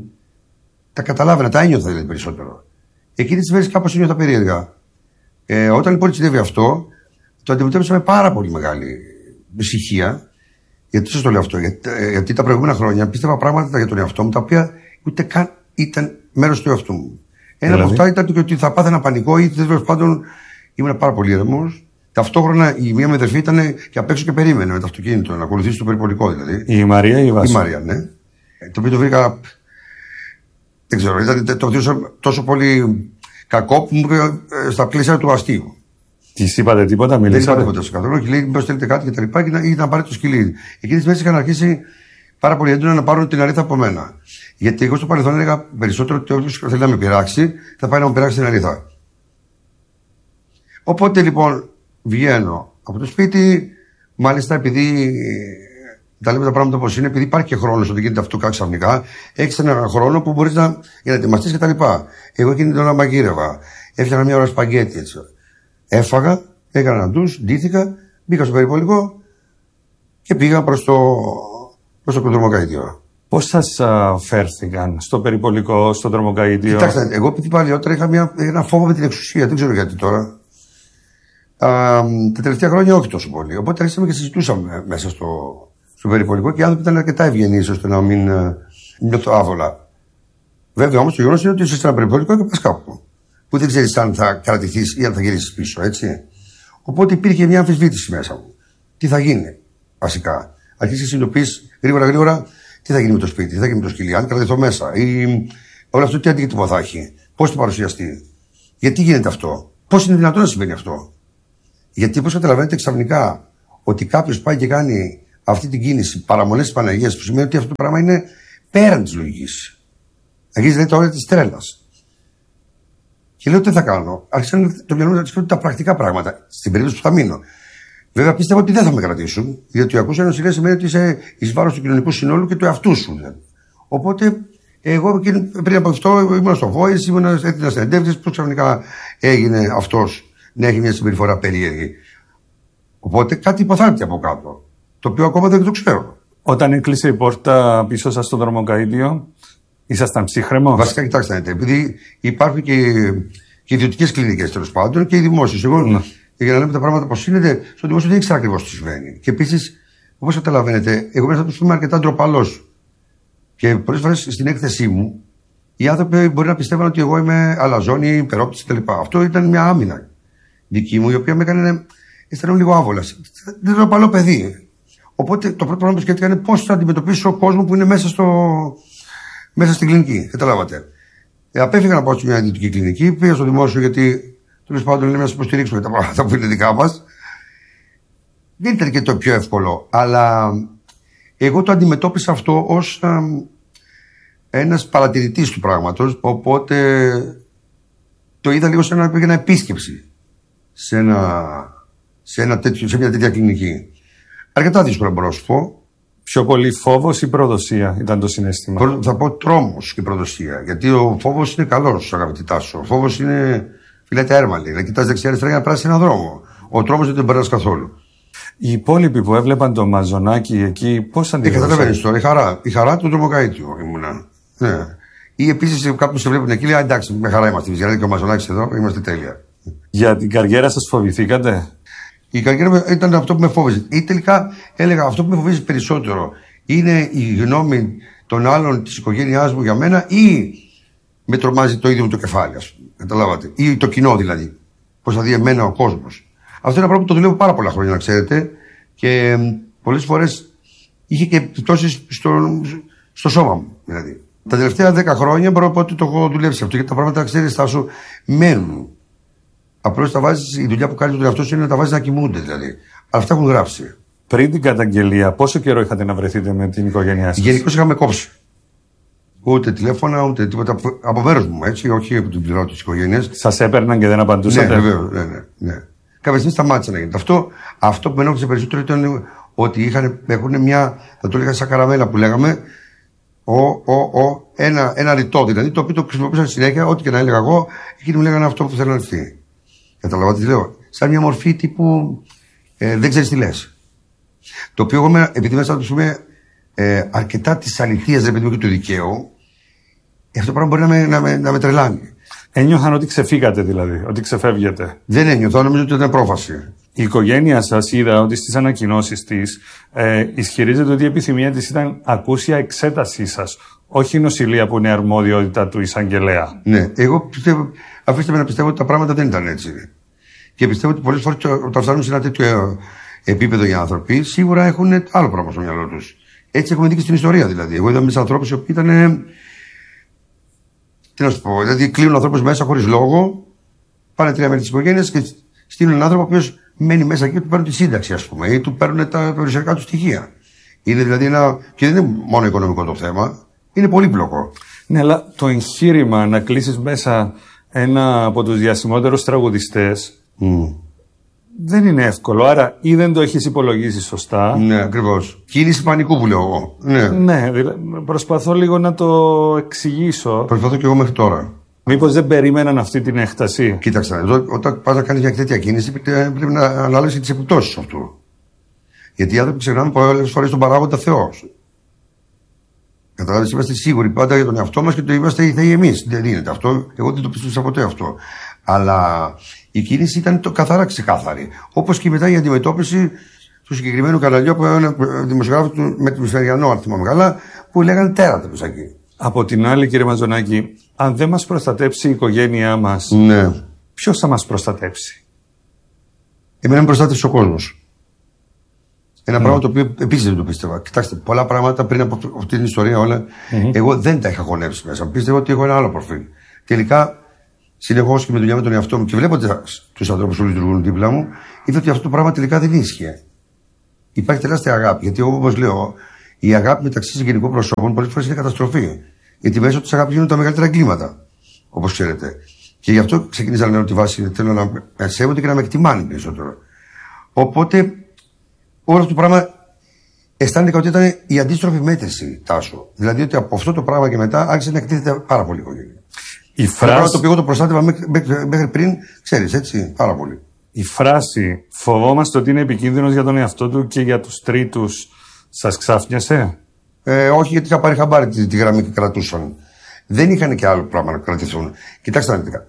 τα καταλάβαινα, τα ένιωθα δηλαδή περισσότερο. Εκείνη τη μέρες κάπως ένιωθα περίεργα. Ε, όταν λοιπόν συνέβη αυτό, το αντιμετώπισα με πάρα πολύ μεγάλη ησυχία. Γιατί σας το λέω αυτό, γιατί, γιατί τα προηγούμενα χρόνια πίστευα πράγματα για τον εαυτό μου τα οποία ούτε καν ήταν μέρος του εαυτού μου. Ένα δηλαδή? από αυτά ήταν ότι θα πάθαινα πανικό ή τέλος πάντων ήμουν πάρα πολύ ήρεμος. Ταυτόχρονα η μία μου αδερφή ήταν και απ' έξω και περίμενε με το αυτοκίνητο να ακολουθήσει το περιπολικό δηλαδή. Η Μαρία ή η Βάση? Η Μαρία, ναι. Το οποίο το βρήκα. Δεν ξέρω, ήταν το βρίσκω τόσο πολύ κακό που μου στα πλαίσια του αστείου. Τη είπατε τίποτα, μιλήσατε? Δεν είπατε τίποτα στο καθόλου. Και λέει: μήπως θέλετε κάτι και τα λοιπά. Και ήταν να πάρει το σκυλί. Εκείνη τη μέρε είχαν αρχίσει πάρα πολύ έντονα να πάρουν την Αρήθα από μένα. Γιατί εγώ στο παρελθόν έλεγα περισσότερο ότι όποιο θέλει να με πειράξει, θα πάει να μου πειράξει την Αρήθα. Οπότε λοιπόν βγαίνω από το σπίτι, μάλιστα επειδή τα λέμε τα πράγματα όπως είναι, επειδή υπάρχει και χρόνος όταν γίνεται αυτό ξαφνικά, έχεις έναν χρόνο που μπορείς να, για να ετοιμαστείς και τα λοιπά. Εγώ εκείνη την ώρα μαγείρευα. Έφτιανα μια ώρα σπαγκέτι έτσι. Έφαγα, έκανα ένα ντους, ντύθηκα, μπήκα στο περιπολικό και πήγα προς το, προς το δρομοκαΐτιο. Πώς σας α, φέρθηκαν στο περιπολικό, στο δρομοκαΐτιο? Κοιτάξτε, εγώ επειδή παλιότερα είχα μια, ένα φόβο με την εξουσία, δεν ξέρω γιατί τώρα. Α, τα τελευταία χρόνια όχι τόσο πολύ. Οπότε άρχισαμε και συζητούσαμε μέσα στο, στο περιπολικό και οι άνθρωποι ήταν αρκετά ευγενείς ώστε να μην uh, νιώθω άβολα. Βέβαια όμως το γεγονός είναι ότι είσαι σε ένα περιπολικό και πας κάπου. Που δεν ξέρεις αν θα κρατηθείς ή αν θα γυρίσεις πίσω, έτσι. Οπότε υπήρχε μια αμφισβήτηση μέσα μου. Τι θα γίνει, βασικά. Αρχίσεις να συνειδητοποιείς γρήγορα γρήγορα τι θα γίνει με το σπίτι, τι θα γίνει με το σκυλί, αν κρατηθώ μέσα. Ή όλο αυτό τι αντίκτυπο θα έχει, πώς θα παρουσιαστεί, γιατί γίνεται αυτό, πώς είναι δυνατόν να συμβαίνει αυτό. Γιατί όπως καταλαβαίνετε ξαφνικά ότι κάποιος πάει και κάνει αυτή την κίνηση παραμονές της Παναγίας, που σημαίνει ότι αυτό το πράγμα είναι πέραν της λογικής. Αγγίζει δηλαδή τα όρια της τρέλας. Και λέω τι θα κάνω. Άρχισα το μυαλό μου να σκέφτομαι τα πρακτικά πράγματα, στην περίπτωση που θα μείνω. Βέβαια πίστευα ότι δεν θα με κρατήσουν, διότι ακούσα νοσηλεία σημαίνει ότι είσαι εις βάρος του κοινωνικού συνόλου και του εαυτού σου. Δηλαδή. Οπότε εγώ πριν από αυτό ήμουν στο Voice, ήμουν έτοιμα συνεντεύξεις, που ξαφνικά έγινε αυτός να έχει μια συμπεριφορά περίεργη. Οπότε κάτι υποθάλπτει από κάτω, το οποίο ακόμα δεν το ξέρω. Όταν έκλεισε η πόρτα πίσω σας στο δρομοκαΐτιο, ήσασταν ψύχρεμος? Βασικά, κοιτάξτε, επειδή υπάρχουν και, και ιδιωτικές κλινικές τέλος πάντων και οι δημόσιες. Εγώ, mm. για να λέμε τα πράγματα πώς είναι, στο δημόσιο δεν ήξερα ακριβώς τι συμβαίνει. Και επίσης, όπως καταλαβαίνετε, εγώ μέσα από το είμαι αρκετά ντροπαλός. Και πολλές φορές στην έκθεσή μου, οι άνθρωποι μπορεί να πιστεύουν ότι εγώ είμαι αλαζόνη, υπερόπτης κτλ. Αυτό ήταν μια άμυνα δική μου, η οποία με έκανε αισθανόμουν λίγο άβολα. Δεν ντροπαλό παιδί. Οπότε το πρώτο πράγμα που σκέφτηκα είναι πώς θα αντιμετωπίσω ο κόσμο που είναι μέσα, στο... μέσα στην κλινική. Καταλάβατε. Ε, απέφυγα να πάω σε μια ιδιωτική κλινική, πήγα στο δημόσιο γιατί τέλος πάντων είναι να σας υποστηρίξουμε τα πράγματα που είναι δικά μας. Δεν ήταν και το πιο εύκολο, αλλά εγώ το αντιμετώπισα αυτό ως α, ένας παρατηρητής του πράγματος, οπότε το είδα λίγο σαν να πήγαινα επίσκεψη σε, ένα, σε, ένα τέτοιο, σε μια τέτοια κλινική. Αρκετά δύσκολα μπορώ να σου πω. Πιο πολύ φόβος ή προδοσία ήταν το συναίσθημα? Θα πω τρόμος και προδοσία. Γιατί ο φόβος είναι καλός, αγαπητή Τάσο. Ο φόβος είναι φυλέται έρμαλη. Να κοιτάς δεξιά-αριστερά για να περάσει έναν δρόμο. Ο τρόμος δεν τον περνάς καθόλου. Οι υπόλοιποι που έβλεπαν το μαζονάκι εκεί, πώς αντιλαμβάνονται? Ε, καταλαβαίνεις τώρα, η χαρά, η χαρά του δρομοκαΐτιου ήμουνα. Ναι. Ή επίσης κάποιο σε βλέπουν εκεί, λέει εντάξει, με χαρά είμαστε. Γιατί και ο Μαζονάκης εδώ, είμαστε τέλεια. Για την καριέρα σας φοβηθήκατε? Η καριέρα ήταν αυτό που με φόβιζε. Ή τελικά έλεγα αυτό που με φοβίζει περισσότερο είναι η γνώμη των άλλων της οικογένειάς μου για μένα ή με τρομάζει το ίδιο μου το κεφάλι, ας πούμε. Καταλάβατε. Ή το κοινό δηλαδή. Πώς θα δει εμένα ο κόσμος. Αυτό είναι ένα πράγμα που το δουλεύω πάρα πολλά χρόνια, να ξέρετε. Και πολλές φορές είχε και επιπτώσεις στο, στο σώμα μου. Δηλαδή. Τα τελευταία δέκα χρόνια μπορώ να πω ότι το έχω δουλέψει αυτό. Γιατί τα πράγματα, ξέρεις, θα σου μένουν. Απλώς τα βάζεις, η δουλειά που κάνει τον εαυτό σου είναι να τα βάζεις να κοιμούνται δηλαδή. Αλλά αυτά έχουν γράψει. Πριν την καταγγελία, πόσο καιρό είχατε να βρεθείτε με την οικογένειά σας? Γενικώς είχαμε κόψει. Ούτε τηλέφωνα, ούτε τίποτα. Από μέρος μου, έτσι, όχι από την πλευρά της οικογένειας. Σας έπαιρναν και δεν απαντούσατε? Ναι, βεβαίως, ναι, ναι, ναι. Κάποια στιγμή σταμάτησε να γίνεται. Αυτό, αυτό που με ενόχλησε περισσότερο ήταν ότι είχαν, έχουν μια, θα το λέγαμε σαν καραμέλα που λέγαμε, ο, ο, ο, ένα, ένα ρητό δηλαδή, το οποίο το χρησιμοποιούσαν συνέχεια, ό,τι και να έλεγα εγώ, εκείνοι μου λέγανε αυτό που θέλουν αυτοί. Καταλαβαίνετε τι λέω. Σαν μια μορφή τύπου ε, δεν ξέρεις τι λες. Το οποίο εγώ, επειδή μέσα του πούμε ε, αρκετά τη αληθεία, δεν παιδί μου, και του δικαίου, αυτό το πράγμα μπορεί να με, να με, να με τρελάνει. Ένιωθαν ότι ξεφύγατε δηλαδή, ότι ξεφεύγετε? Δεν ένιωθα, νομίζω ότι ήταν πρόφαση. Η οικογένεια σας είδα ότι στις ανακοινώσεις της ε, ισχυρίζεται ότι η επιθυμία της ήταν ακούσια εξέτασή σας, όχι η νοσηλεία που είναι αρμόδιότητα του εισαγγελέα. Ναι, εγώ πιστεύω, αφήστε με να πιστεύω ότι τα πράγματα δεν ήταν έτσι. Και πιστεύω ότι πολλές φορές όταν φτάνουν σε ένα τέτοιο επίπεδο οι άνθρωποι, σίγουρα έχουν άλλο πράγμα στο μυαλό τους. Έτσι έχουμε δει και στην ιστορία δηλαδή. Εγώ είδα μέσα ανθρώπους οι οποίοι ήταν. Τι να σου πω, δηλαδή κλείνουν ανθρώπους μέσα χωρίς λόγο, πάνε τρία μέρη της οικογένειας και στείλουν έναν άνθρωπο ο οποίος μένει μέσα εκεί και του παίρνουν τη σύνταξη, ας πούμε, ή του παίρνουν τα περιουσιακά του στοιχεία. Είναι δηλαδή ένα. Και δεν είναι μόνο οικονομικό το θέμα, είναι πολύπλοκο. Ναι, αλλά το εγχείρημα να κλείσεις μέσα ένα από τους διασημότερους τραγουδιστές mm. δεν είναι εύκολο. Άρα ή δεν το έχεις υπολογίσει σωστά. Ναι, ακριβώς. Κίνηση πανικού που λέω εγώ. Ναι, ναι δηλαδή, προσπαθώ λίγο να το εξηγήσω. Προσπαθώ και εγώ μέχρι τώρα. Μήπως δεν περίμεναν αυτή την έκταση? Κοίταξε, εδώ, όταν πας να κάνεις μια τέτοια κίνηση, πρέπει να αναλύσεις τις επιπτώσεις αυτού. Γιατί οι άνθρωποι ξεχνάμε πολλές φορές τον παράγοντα Θεό. Καταλάβεις, είμαστε σίγουροι πάντα για τον εαυτό μας και το είμαστε οι θεοί εμείς. Δεν είναι αυτό. Εγώ δεν το πιστεύω ποτέ αυτό. Αλλά η κίνηση ήταν το καθαρά ξεκάθαρη. Όπως και μετά η αντιμετώπιση του συγκεκριμένου καναλιού από ένα δημοσιογράφο του με το Μεσημεριανό, αν θυμάμαι καλά, που λέγανε τέρατα πίσω εκεί. Από την άλλη, κύριε Μαζονάκη, αν δεν μας προστατέψει η οικογένειά μας, ναι. ποιος θα μας προστατέψει? Εμένα με προστάτευσε ο κόσμος. Ένα mm. πράγμα το οποίο επίσης δεν το πίστευα. Κοιτάξτε, πολλά πράγματα πριν από αυτή την ιστορία όλα, mm-hmm. εγώ δεν τα είχα χωνέψει μέσα. Πίστευα ότι έχω ένα άλλο προφίλ. Τελικά, συνεχώς και με δουλειά με τον εαυτό μου και βλέποντας τους ανθρώπους που λειτουργούν δίπλα μου, είδα ότι αυτό το πράγμα τελικά δεν ίσχυε. Υπάρχει τεράστια αγάπη. Γιατί όπως λέω, η αγάπη μεταξύ συγγενικών προσώπων πολλές φορές είναι καταστροφή. Γιατί μέσω της αγάπης γίνονται τα μεγαλύτερα εγκλήματα. Όπως ξέρετε. Και γι' αυτό ξεκίνησα να λέω τη βάση. Θέλω να με σέβονται και να με εκτιμάνε περισσότερο. Οπότε, όλο αυτό το πράγμα αισθάνεται ότι ήταν η αντίστροφη μέτρηση, Τάσο. Δηλαδή ότι από αυτό το πράγμα και μετά άρχισε να εκτίθεται πάρα πολύ η οικογένεια. Η φράση. Το, το οποίο εγώ το προστάτευα μέχρι, μέχρι πριν, ξέρεις, έτσι, πάρα πολύ. Η φράση «φοβόμαστε ότι είναι επικίνδυνος για τον εαυτό του και για τους τρίτους» σας ξάφνιασε? Ε, όχι, γιατί είχα πάρει χαμπάρι τη, τη γραμμή και κρατούσαν. Δεν είχαν και άλλο πράγμα να κρατηθούν. Κοιτάξτε αναλυτικά.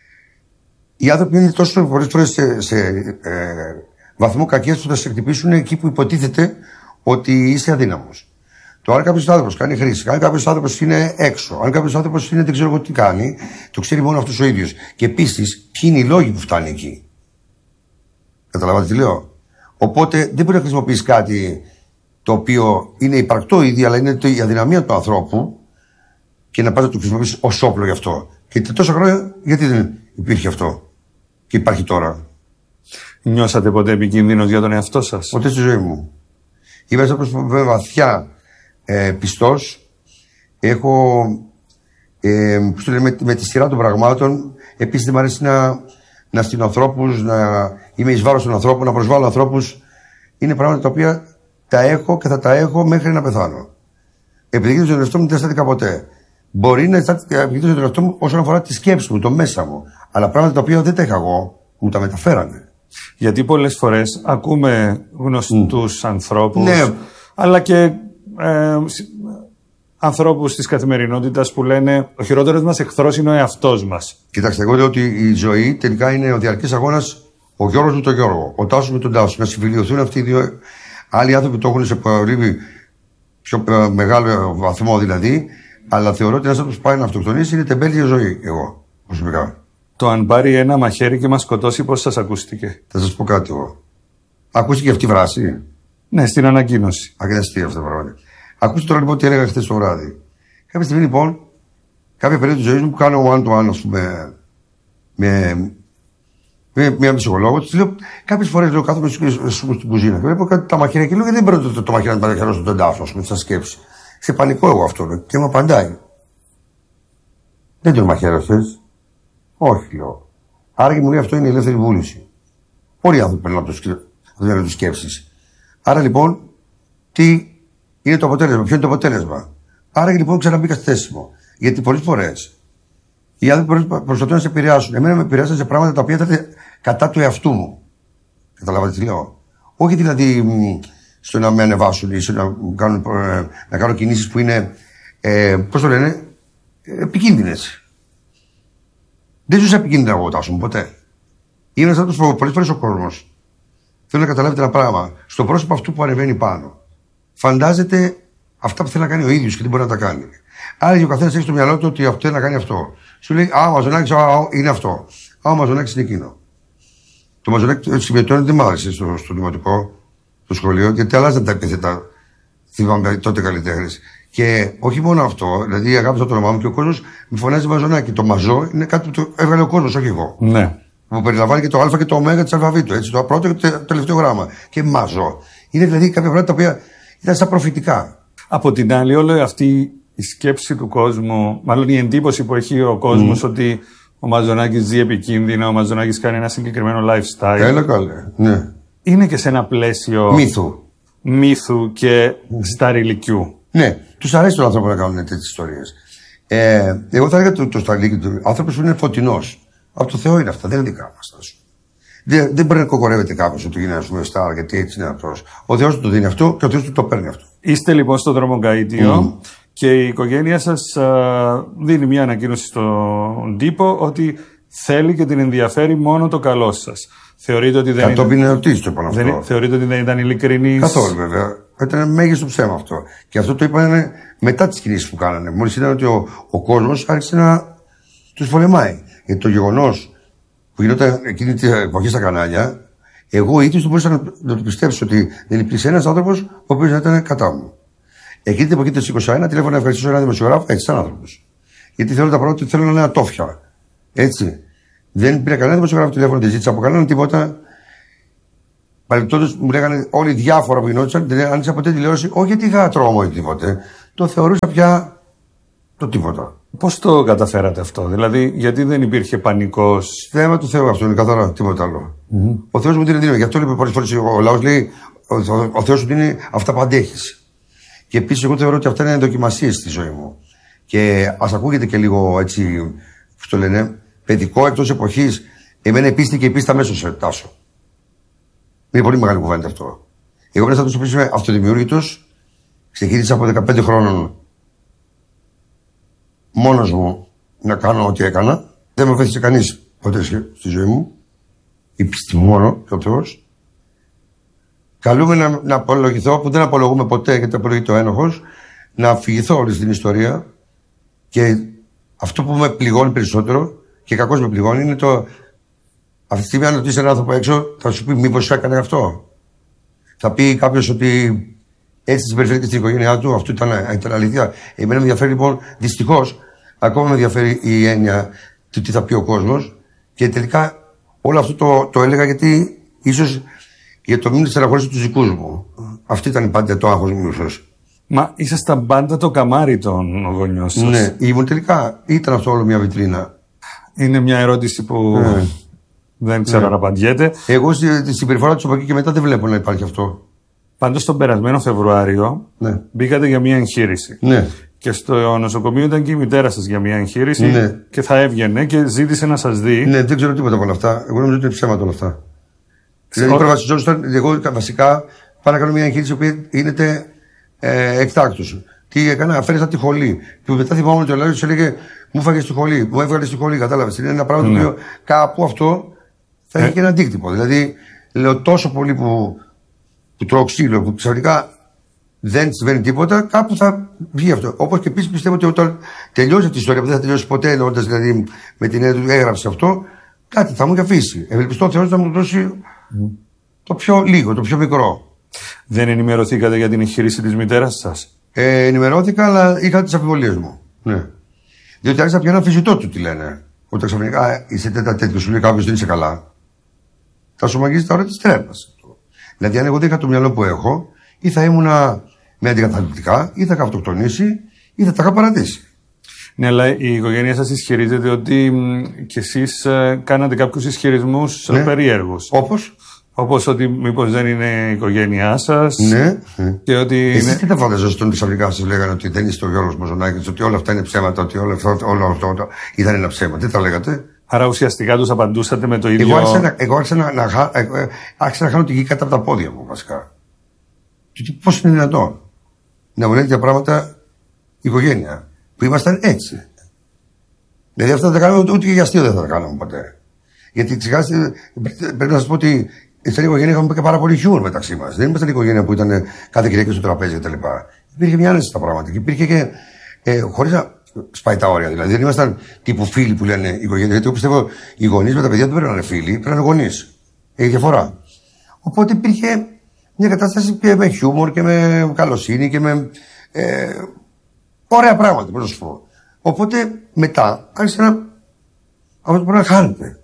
Οι άνθρωποι είναι τόσο πολλές φορές σε, σε ε, βαθμό κακίας που θα σε χτυπήσουν εκεί που υποτίθεται ότι είσαι αδύναμος. Το αν κάποιος άνθρωπος κάνει χρήση, αν κάποιος άνθρωπος είναι έξω, αν κάποιος άνθρωπος είναι δεν ξέρω εγώ τι κάνει, το ξέρει μόνο αυτός ο ίδιος. Και επίσης, ποιοι είναι οι λόγοι που φτάνει εκεί. Καταλαβαίνετε τι λέω. Οπότε δεν μπορεί να χρησιμοποιήσει κάτι το οποίο είναι υπαρκτό ήδη, αλλά είναι η αδυναμία του ανθρώπου και να πας να το χρησιμοποιήσει ως όπλο γι' αυτό. Και τόσα χρόνια, γιατί δεν υπήρχε αυτό και υπάρχει τώρα. Νιώσατε ποτέ επικίνδυνος για τον εαυτό σας? Ποτέ στη ζωή μου. Είμαι άνθρωπος βαθιά ε, πιστός. Έχω ε, με, με τη σειρά των πραγμάτων. Επίσης δεν μου αρέσει να, να στείλω ανθρώπους, να είμαι εις βάρος των ανθρώπων, να προσβάλλω ανθρώπους. Είναι πράγματα τα οποία τα έχω και θα τα έχω μέχρι να πεθάνω. Επιδεικνύω τον εαυτό μου δεν αισθάνθηκα ποτέ. Μπορεί να επιδεικνύω τον εαυτό μου όσον αφορά τη σκέψη μου, το μέσα μου. Αλλά πράγματα τα οποία δεν τα είχα εγώ, μου τα μεταφέρανε. Γιατί πολλές φορές ακούμε γνωστούς mm. ανθρώπους, ναι. αλλά και ε, ανθρώπους της καθημερινότητας που λένε ο χειρότερος μας εχθρός είναι ο εαυτός μας. Κοιτάξτε, εγώ λέω ότι η ζωή τελικά είναι ο διαρκής αγώνας, ο Γιώργος με τον Γιώργο, ο Τάσος με τον Τάσο. Να συμφιλειωθούν αυτοί οι δύο. Άλλοι άνθρωποι το έχουν σε πολύ πιο μεγάλο βαθμό δηλαδή, αλλά θεωρώ ότι ένας άνθρωπος που πάει να αυτοκτονήσει είναι τεμπέλη ζωή, εγώ προσωπικά. Το αν πάρει ένα μαχαίρι και μας σκοτώσει, πώς σας ακούστηκε? Θα σας πω κάτι εγώ. Ακούστηκε αυτή η βράση? Ναι, στην ανακοίνωση. Αγναστή αυτό το πράγμα. Ακούστε τώρα λοιπόν τι έλεγα χθες το βράδυ. Κάποια στιγμή λοιπόν, κάποια περίοδο της ζωής μου που κάνω one to one, ας πούμε, με, με μια ψυχολόγο, της λέω, κάποιες φορές λέω κάθομαι στην κουζίνα και βλέπω κάτι τα μαχαίρια και λέω, γιατί δεν παίρνω το, το, το μαχαίρι να παραχαιρώσω τον τάφο, ας πούμε, σαν σκέψη. Σε πανικό εγώ αυτό, λέω, και μου απαντάει. Δεν τον μαχαίρωσες? Όχι, λέω. Άρα και μου λέει αυτό είναι η ελεύθερη βούληση. Πολλοί άνθρωποι παίρνουν από το μυαλό του σκέψεις. Άρα λοιπόν, τι είναι το αποτέλεσμα, ποιο είναι το αποτέλεσμα. Άρα και λοιπόν ξαναμπήκα στη θέση μου. Γιατί πολλές φορές οι άνθρωποι προσπαθούν να σε επηρεάσουν. Εμένα με επηρεάσαν σε πράγματα τα οποία ήταν κατά του εαυτού μου. Καταλάβατε τι λέω? Όχι δηλαδή στο να με ανεβάσουν ή στο να, κάνουν, να κάνω κινήσεις που είναι, ε, πώς το λένε, επικίνδυνες. Δεν ζούσα επικίνδυνα εγώ, Τάσο μου, ποτέ. Είναι ένας άνθρωπος που πολλές φορές ο κόσμος θέλει να καταλάβετε ένα πράγμα. Στο πρόσωπο αυτού που ανεβαίνει πάνω, φαντάζεται αυτά που θέλει να κάνει ο ίδιος και δεν μπορεί να τα κάνει. Άρα και ο καθένας έχει στο μυαλό του ότι αυτό θέλει να κάνει αυτό. Σου λέει, Α, ο Μαζονάκης είναι αυτό. Α, ο Μαζονάκης είναι εκείνο. Το Μαζονάκη συμμετώνει δεν μ' άρεσε στο, στο δημοτικό, στο σχολείο, γιατί αλλάζαν τα επίθετα. Θυμάμαι τότε καλλιτέχνες. Και όχι μόνο αυτό, δηλαδή αγάπησα το όνομά μου και ο κόσμος με φωνάζει Μαζονάκη. Το Μαζό είναι κάτι που το έβγαλε ο κόσμος, όχι εγώ. Ναι. Που περιλαμβάνει και το Α και το Ω της αλφαβήτου. Έτσι, το πρώτο και το τελευταίο γράμμα. Και Μαζό. Είναι δηλαδή κάποια πράγματα τα οποία ήταν σαν προφητικά. Από την άλλη, όλη αυτή η σκέψη του κόσμου, μάλλον η εντύπωση που έχει ο κόσμος mm. ότι ο Μαζονάκης ζει επικίνδυνα, ο Μαζονάκης κάνει ένα συγκεκριμένο lifestyle. Έλα καλέ, ναι. Είναι και σε ένα πλαίσιο μύθου, μύθου και mm. σταριλικιού. Ναι, τους αρέσει τον άνθρωπο να κάνουν τέτοιες ιστορίες. Ε, εγώ θα έλεγα το, το σταριλίκι του άνθρωπος που είναι φωτεινός. Από το Θεό είναι αυτά, δεν είναι δικά μας. Δεν, δεν μπορεί να κοκορεύεται κάποιος ότι γίνει, ας πούμε, στάρ, γιατί έτσι είναι αυτός. Ο Θεός του το δίνει αυτό και ο Θεός του το παίρνει αυτό. Είστε λοιπόν στο δρομοκαΐτιο mm. και η οικογένεια σας α, δίνει μια ανακοίνωση στον τύπο ότι θέλει και την ενδιαφέρει μόνο το καλό σας. Θεωρείτε ότι δεν Κατόπιν ερωτήσεις το είπαν αυτό. Δεν, θεωρείτε ότι δεν ήταν ειλικρινής? Καθόλου βέβαια. Ήταν μέγιστο ψέμα αυτό. Και αυτό το είπαν μετά τις κινήσεις που κάνανε. Μόλις είδαν ότι ο, ο κόσμος άρχισε να τους πολεμάει. Γιατί το γεγονός που γινόταν εκείνη την εποχή στα κανάλια, εγώ ίδιος δεν μπορούσα να, να το πιστέψω ότι δεν υπήρξε ένας άνθρωπος ο οποίος να ήταν κατά μου. Εκείνη την εποχή του είκοσι ένα τηλέφωνο να ευχαριστήσω έναν δημοσιογράφο, έτσι σαν άνθρωπος. Γιατί θέλω τα πράγματα ότι θέλω να είναι ατόφια. Έτσι. Δεν πήρα κανένα δημοσιογράφο τηλέφωνο, δεν ζήτησα από κανέναν τίποτα. Παρεπτόντως μου λέγανε όλοι διάφορα που γινόντουσαν, δεν άνοιξα ποτέ τηλεόραση, όχι γιατί είχα τρόμο ή τίποτε. Το θεωρούσα πια το τίποτα. Πώς το καταφέρατε αυτό, δηλαδή, γιατί δεν υπήρχε πανικός? Θέμα του Θεού αυτό είναι καθαρά, τίποτα άλλο. Mm-hmm. Ο Θεός μου δίνει δύναμη. Γι' αυτό λέει πολλές φορές ο λαός λέει: Ο, ο, ο Θεός σου δίνει αυτά που αντέχεις. Και επίσης, εγώ θεωρώ ότι αυτά είναι δοκιμασίες στη ζωή μου. Και ας ακούγεται και λίγο έτσι, πώς το λένε, παιδικό εκτός εποχής. Εμένα η πίστη και η πίστη αμέσως σε Τάσο. Είναι πολύ μεγάλη κουβέντα αυτό. Εγώ πρέπει να το πει είμαι αυτοδημιούργητος. Ξεκίνησα από δεκαπέντε χρόνων μόνος μου να κάνω ό,τι έκανα. Δεν με βοήθησε κανείς ποτέ στη ζωή μου. Η πίστη μου μόνο και ο Θεός. Καλούμε να, να απολογηθώ, που δεν απολογούμε ποτέ γιατί απολογείται ο ένοχος, να αφηγηθώ όλη την ιστορία. Και αυτό που με πληγώνει περισσότερο και κακώς με πληγώνει είναι το. Αυτή τη στιγμή, αν ρωτήσει έναν άνθρωπο έξω, θα σου πει μήπως έκανε αυτό. Θα πει κάποιος ότι έτσι συμπεριφέρθηκε στην οικογένειά του, αυτό ήταν, ήταν αλήθεια. Εμένα με ενδιαφέρει λοιπόν, δυστυχώς, ακόμα με ενδιαφέρει η έννοια του τι θα πει ο κόσμος. Και τελικά όλο αυτό το, το έλεγα γιατί ίσως για το μήνυμα της στεναχώρησης τους δικούς μου. Αυτή ήταν πάντα το άγχος μου, ίσως. Μα ήσασταν πάντα το καμάρι των γονιών σας. Ναι, ήμουν τελικά. Ήταν αυτό όλο μια βιτρίνα. Είναι μια ερώτηση που. Ναι. Δεν ξέρω αν ναι. απαντιέται. Εγώ στη συμπεριφορά του από εκεί και μετά δεν βλέπω να υπάρχει αυτό. Πάντως τον περασμένο Φεβρουάριο ναι. μπήκατε για μια εγχείρηση. Ναι. Και στο νοσοκομείο ήταν και η μητέρα σας για μια εγχείρηση. Ναι. Και θα έβγαινε και ζήτησε να σας δει. Ναι, δεν ξέρω τίποτα από όλα αυτά. Εγώ νομίζω ότι είναι ψέματα όλα αυτά. Δηλαδή, προβασιζόντουσαν, εγώ βασικά πάω να κάνω μια εγχείρηση που γίνεται ε, εκτάκτως. Τι έκανα, αφαίρεσα τη χολή. Και μετά θυμόμουν ότι ο Λάριο έλεγε μου φάγε τη χολή, μου έβγαλε τη χολή. Κατάλαβε. Είναι ένα πράγμα ναι. το οποίο κάπου αυτό θα έχει ε. και ένα αντίκτυπο. Δηλαδή, λέω τόσο πολύ που, που τρώω ξύλο, που ξαφνικά δεν συμβαίνει τίποτα, κάπου θα βγει αυτό. Όπως και επίσης πιστεύω ότι όταν τελειώσει αυτή η ιστορία, που δεν θα τελειώσει ποτέ, εννοώντας δηλαδή με την έννοια του έγραψε αυτό, κάτι θα μου έχει αφήσει. Ευελπιστώ ο Θεός να μου δώσει mm. το πιο λίγο, το πιο μικρό. Δεν ενημερωθήκατε για την εγχείρηση της μητέρας σας? Ε, ενημερώθηκα, αλλά είχα τις αμφιβολίες μου. Ναι. Διότι άρχισα πια ένα αμφισβητώ του τι λένε. Όταν ξαφνικά είσαι τέτοια τέτοιο, σου λέει κάποιο δεν είσαι καλά. Θα σου μαγίζει τα ώρα τη τρέπα. Δηλαδή, αν εγώ δεν είχα το μυαλό που έχω, ή θα ήμουνα με αντικαταληπτικά, ή θα είχα αυτοκτονήσει, ή θα τα είχα παρατήσει. Ναι, αλλά η οικογένεια σας ισχυρίζεται ότι κι εσείς ε, κάνατε κάποιους ισχυρισμούς ναι. περίεργους. Όπως? Όπως ότι μήπως δεν είναι η οικογένειά σας. Ναι. Και ότι. Εσείς τι τα φανταζόσαστε όταν ξαφνικά σας λέγανε ότι δεν είστε ο Γιώργος Μαζονάκης, ότι όλα αυτά είναι ψέματα, ότι όλο αυτό, όλο αυτό ήταν ένα ψέμα. Τι τα λέγατε? Άρα ουσιαστικά τους απαντούσατε με το ίδιο. Εγώ άρχισα να, εγώ άρχισα να, να, άρχισα να χάνω τη γη κάτω από τα πόδια μου, βασικά. Και πώς είναι δυνατόν να μου λένε τέτοια πράγματα η οικογένεια, που ήμασταν έτσι. Δηλαδή αυτά δεν τα κάναμε ούτε και για αστείο δεν θα τα κάναμε ποτέ. Γιατί ξεχάσετε, πρέπει να σας πω ότι στην οικογένεια είχαμε και πάρα πολύ χιούμορ μεταξύ μας. Δεν ήμασταν η οικογένεια που ήταν κάθε Κυριακή στο τραπέζι κτλ. Υπήρχε μια άνεση στα πράγματα και υπήρχε και ε, χωρίς να σπάει τα όρια. Δηλαδή δεν ήμασταν τύπου φίλοι που λένε η οικογένεια. Γιατί εγώ πιστεύω οι γονείς με τα παιδιά δεν πρέπει να είναι φίλοι, πρέπει να είναι γονείς. Έχει διαφορά. Οπότε υπήρχε μια κατάσταση και με χιούμορ και με καλοσύνη και με ε, ωραία πράγματα, πώς να σου πω. Οπότε μετά άρχισε να. Αυτό το πράγμα χάνεται.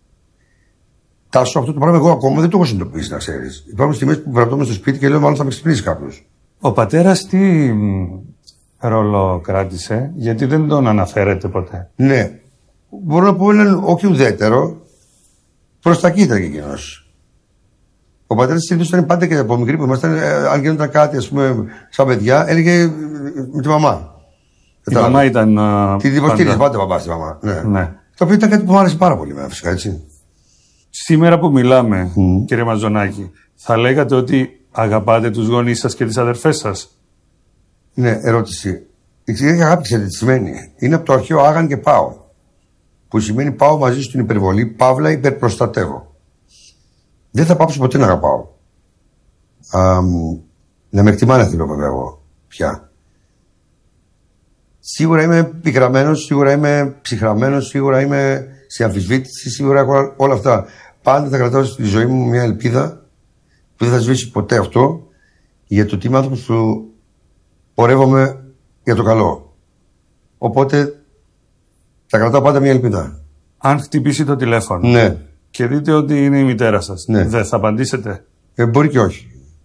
Τάσο, αυτό το πράγμα εγώ ακόμα δεν το έχω συνειδητοποιήσει, να ξέρεις. Υπάρχουν στιγμές που βραχνόμαι στο σπίτι και λέω μάλλον θα με ξυπνήσει κάποιος. Ο πατέρας τι ρόλο κράτησε, γιατί δεν τον αναφέρεται ποτέ? Ναι. Μπορώ να πω έναν όχι ουδέτερο, προς τα κοίτα και εκείνος. Ο πατέρας συνήθως ήταν πάντα και από μικρή που ήμασταν, αν γίνονταν κάτι, ας πούμε, σαν παιδιά, έλεγε με τη μαμά. Η μαμά ήταν. Τη υποστήριζε πάντα παπά στη μαμά. Ναι. ναι. Το οποίο ήταν κάτι που μου άρεσε πάρα πολύ, φυσικά έτσι. Σήμερα που μιλάμε, mm. κύριε Μαζονάκη, θα λέγατε ότι αγαπάτε τους γονείς σας και τις αδερφές σας? Ναι, ερώτηση. Η αγάπη, ξέρετε τι σημαίνει? Είναι από το αρχαίο άγαν και πάω. Που σημαίνει πάω μαζί στην υπερβολή, παύλα υπερπροστατεύω. Δεν θα πάψω ποτέ να αγαπάω. Α, να με εκτιμάνε θέλω βέβαια εγώ πια. Σίγουρα είμαι πικραμένος, σίγουρα είμαι ψυχραμένος, σίγουρα είμαι σε αμφισβήτηση, σίγουρα έχω όλα αυτά. Πάντα θα κρατάω στη ζωή μου μια ελπίδα που δεν θα σβήσει ποτέ αυτό, για το τι είμαι άνθρωπος που πορεύομαι για το καλό. Οπότε θα κρατάω πάντα μια ελπίδα. Αν χτυπήσει το τηλέφωνο ναι. και δείτε ότι είναι η μητέρα σας, ναι. δεν θα απαντήσετε? Ε, μπορεί και όχι.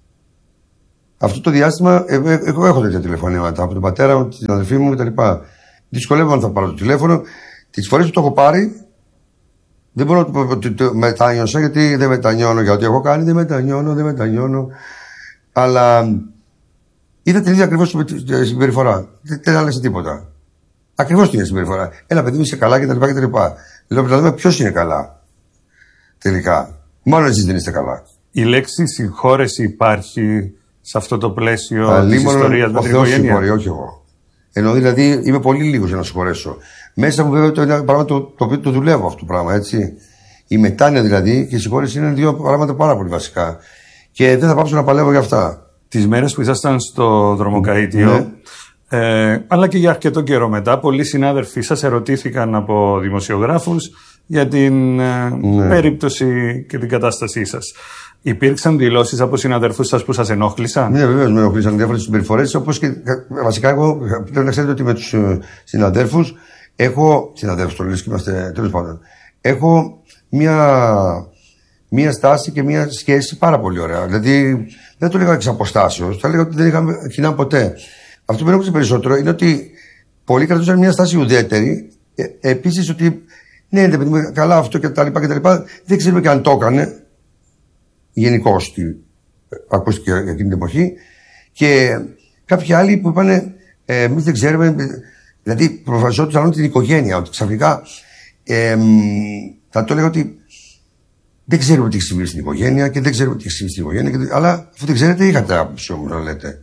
Αυτό το διάστημα εγώ ε, ε, έχω τέτοια τηλεφωνήματα από τον πατέρα μου, την αδελφή μου κτλ. Δυσκολεύομαι αν θα πάρω το τηλέφωνο. Τις φορές που το έχω πάρει, δεν μπορώ να το πω ότι το μετάνιωσα, γιατί δεν μετανιώνω για ό,τι έχω κάνει, δεν μετανιώνω, δεν μετανιώνω. Αλλά είδα την ίδια ακριβώς συμπεριφορά. Δεν άλλαξε τίποτα. Ακριβώς την ίδια συμπεριφορά. Ένα παιδί μου είσαι καλά κτλ. Λέω να δούμε ποιος είναι καλά. Τελικά. Μόνο εσείς δεν είστε καλά. Η λέξη συγχώρεση υπάρχει σε αυτό το πλαίσιο της ιστορίας με την οικογένεια? Συγχωρεί, όχι εγώ. Ενώ δηλαδή είμαι πολύ λίγος για να συγχωρέσω. Μέσα μου βέβαια το είναι ένα πράγμα το, το οποίο το δουλεύω αυτό το πράγμα, έτσι. Η μετάνοια δηλαδή και η συγχώρεση είναι δύο πράγματα πάρα πολύ βασικά. Και δεν θα πάψω να παλεύω για αυτά. Τις μέρες που ήσασταν στο δρομοκαΐτιο, ναι. ε, αλλά και για αρκετό καιρό μετά, πολλοί συνάδελφοί σας ερωτήθηκαν από δημοσιογράφους για την ε, ναι. περίπτωση και την κατάστασή σας. Υπήρξαν δηλώσεις από συναδελφούς σας που σας ενόχλησαν? Ναι, βεβαίως με ενόχλησαν διάφορες συμπεριφορές. Όπως και βασικά, εγώ πρέπει να ξέρετε ότι με τους συναδέλφους έχω. Συναδέλφους, το λες και είμαστε τέλος πάντων. Έχω μια, μια στάση και μια σχέση πάρα πολύ ωραία. Δηλαδή, δεν το λέγα εξ αποστάσεως, θα λέγα ότι δεν είχαμε κοινά ποτέ. Αυτό που με ενόχλησε περισσότερο είναι ότι πολλοί κρατούσαν μια στάση ουδέτερη. Ε, Επίσης, ότι ναι, δεν παιδί καλά αυτό και τα λοιπά και τα λοιπά. Δεν ξέρουμε και αν το έκανε. Γενικώς ακούστηκε για εκείνη την εποχή. Και κάποιοι άλλοι που είπαν ε, εμείς δεν ξέρουμε, δηλαδή προφασιόντουσαν την οικογένεια, ότι ξαφνικά ε, θα το έλεγα ότι δεν ξέρουμε τι έχει συμβεί στην οικογένεια και δεν ξέρουμε τι έχει συμβεί στην οικογένεια, και, αλλά αφού δεν ξέρετε είχατε άποψη όμως να λέτε.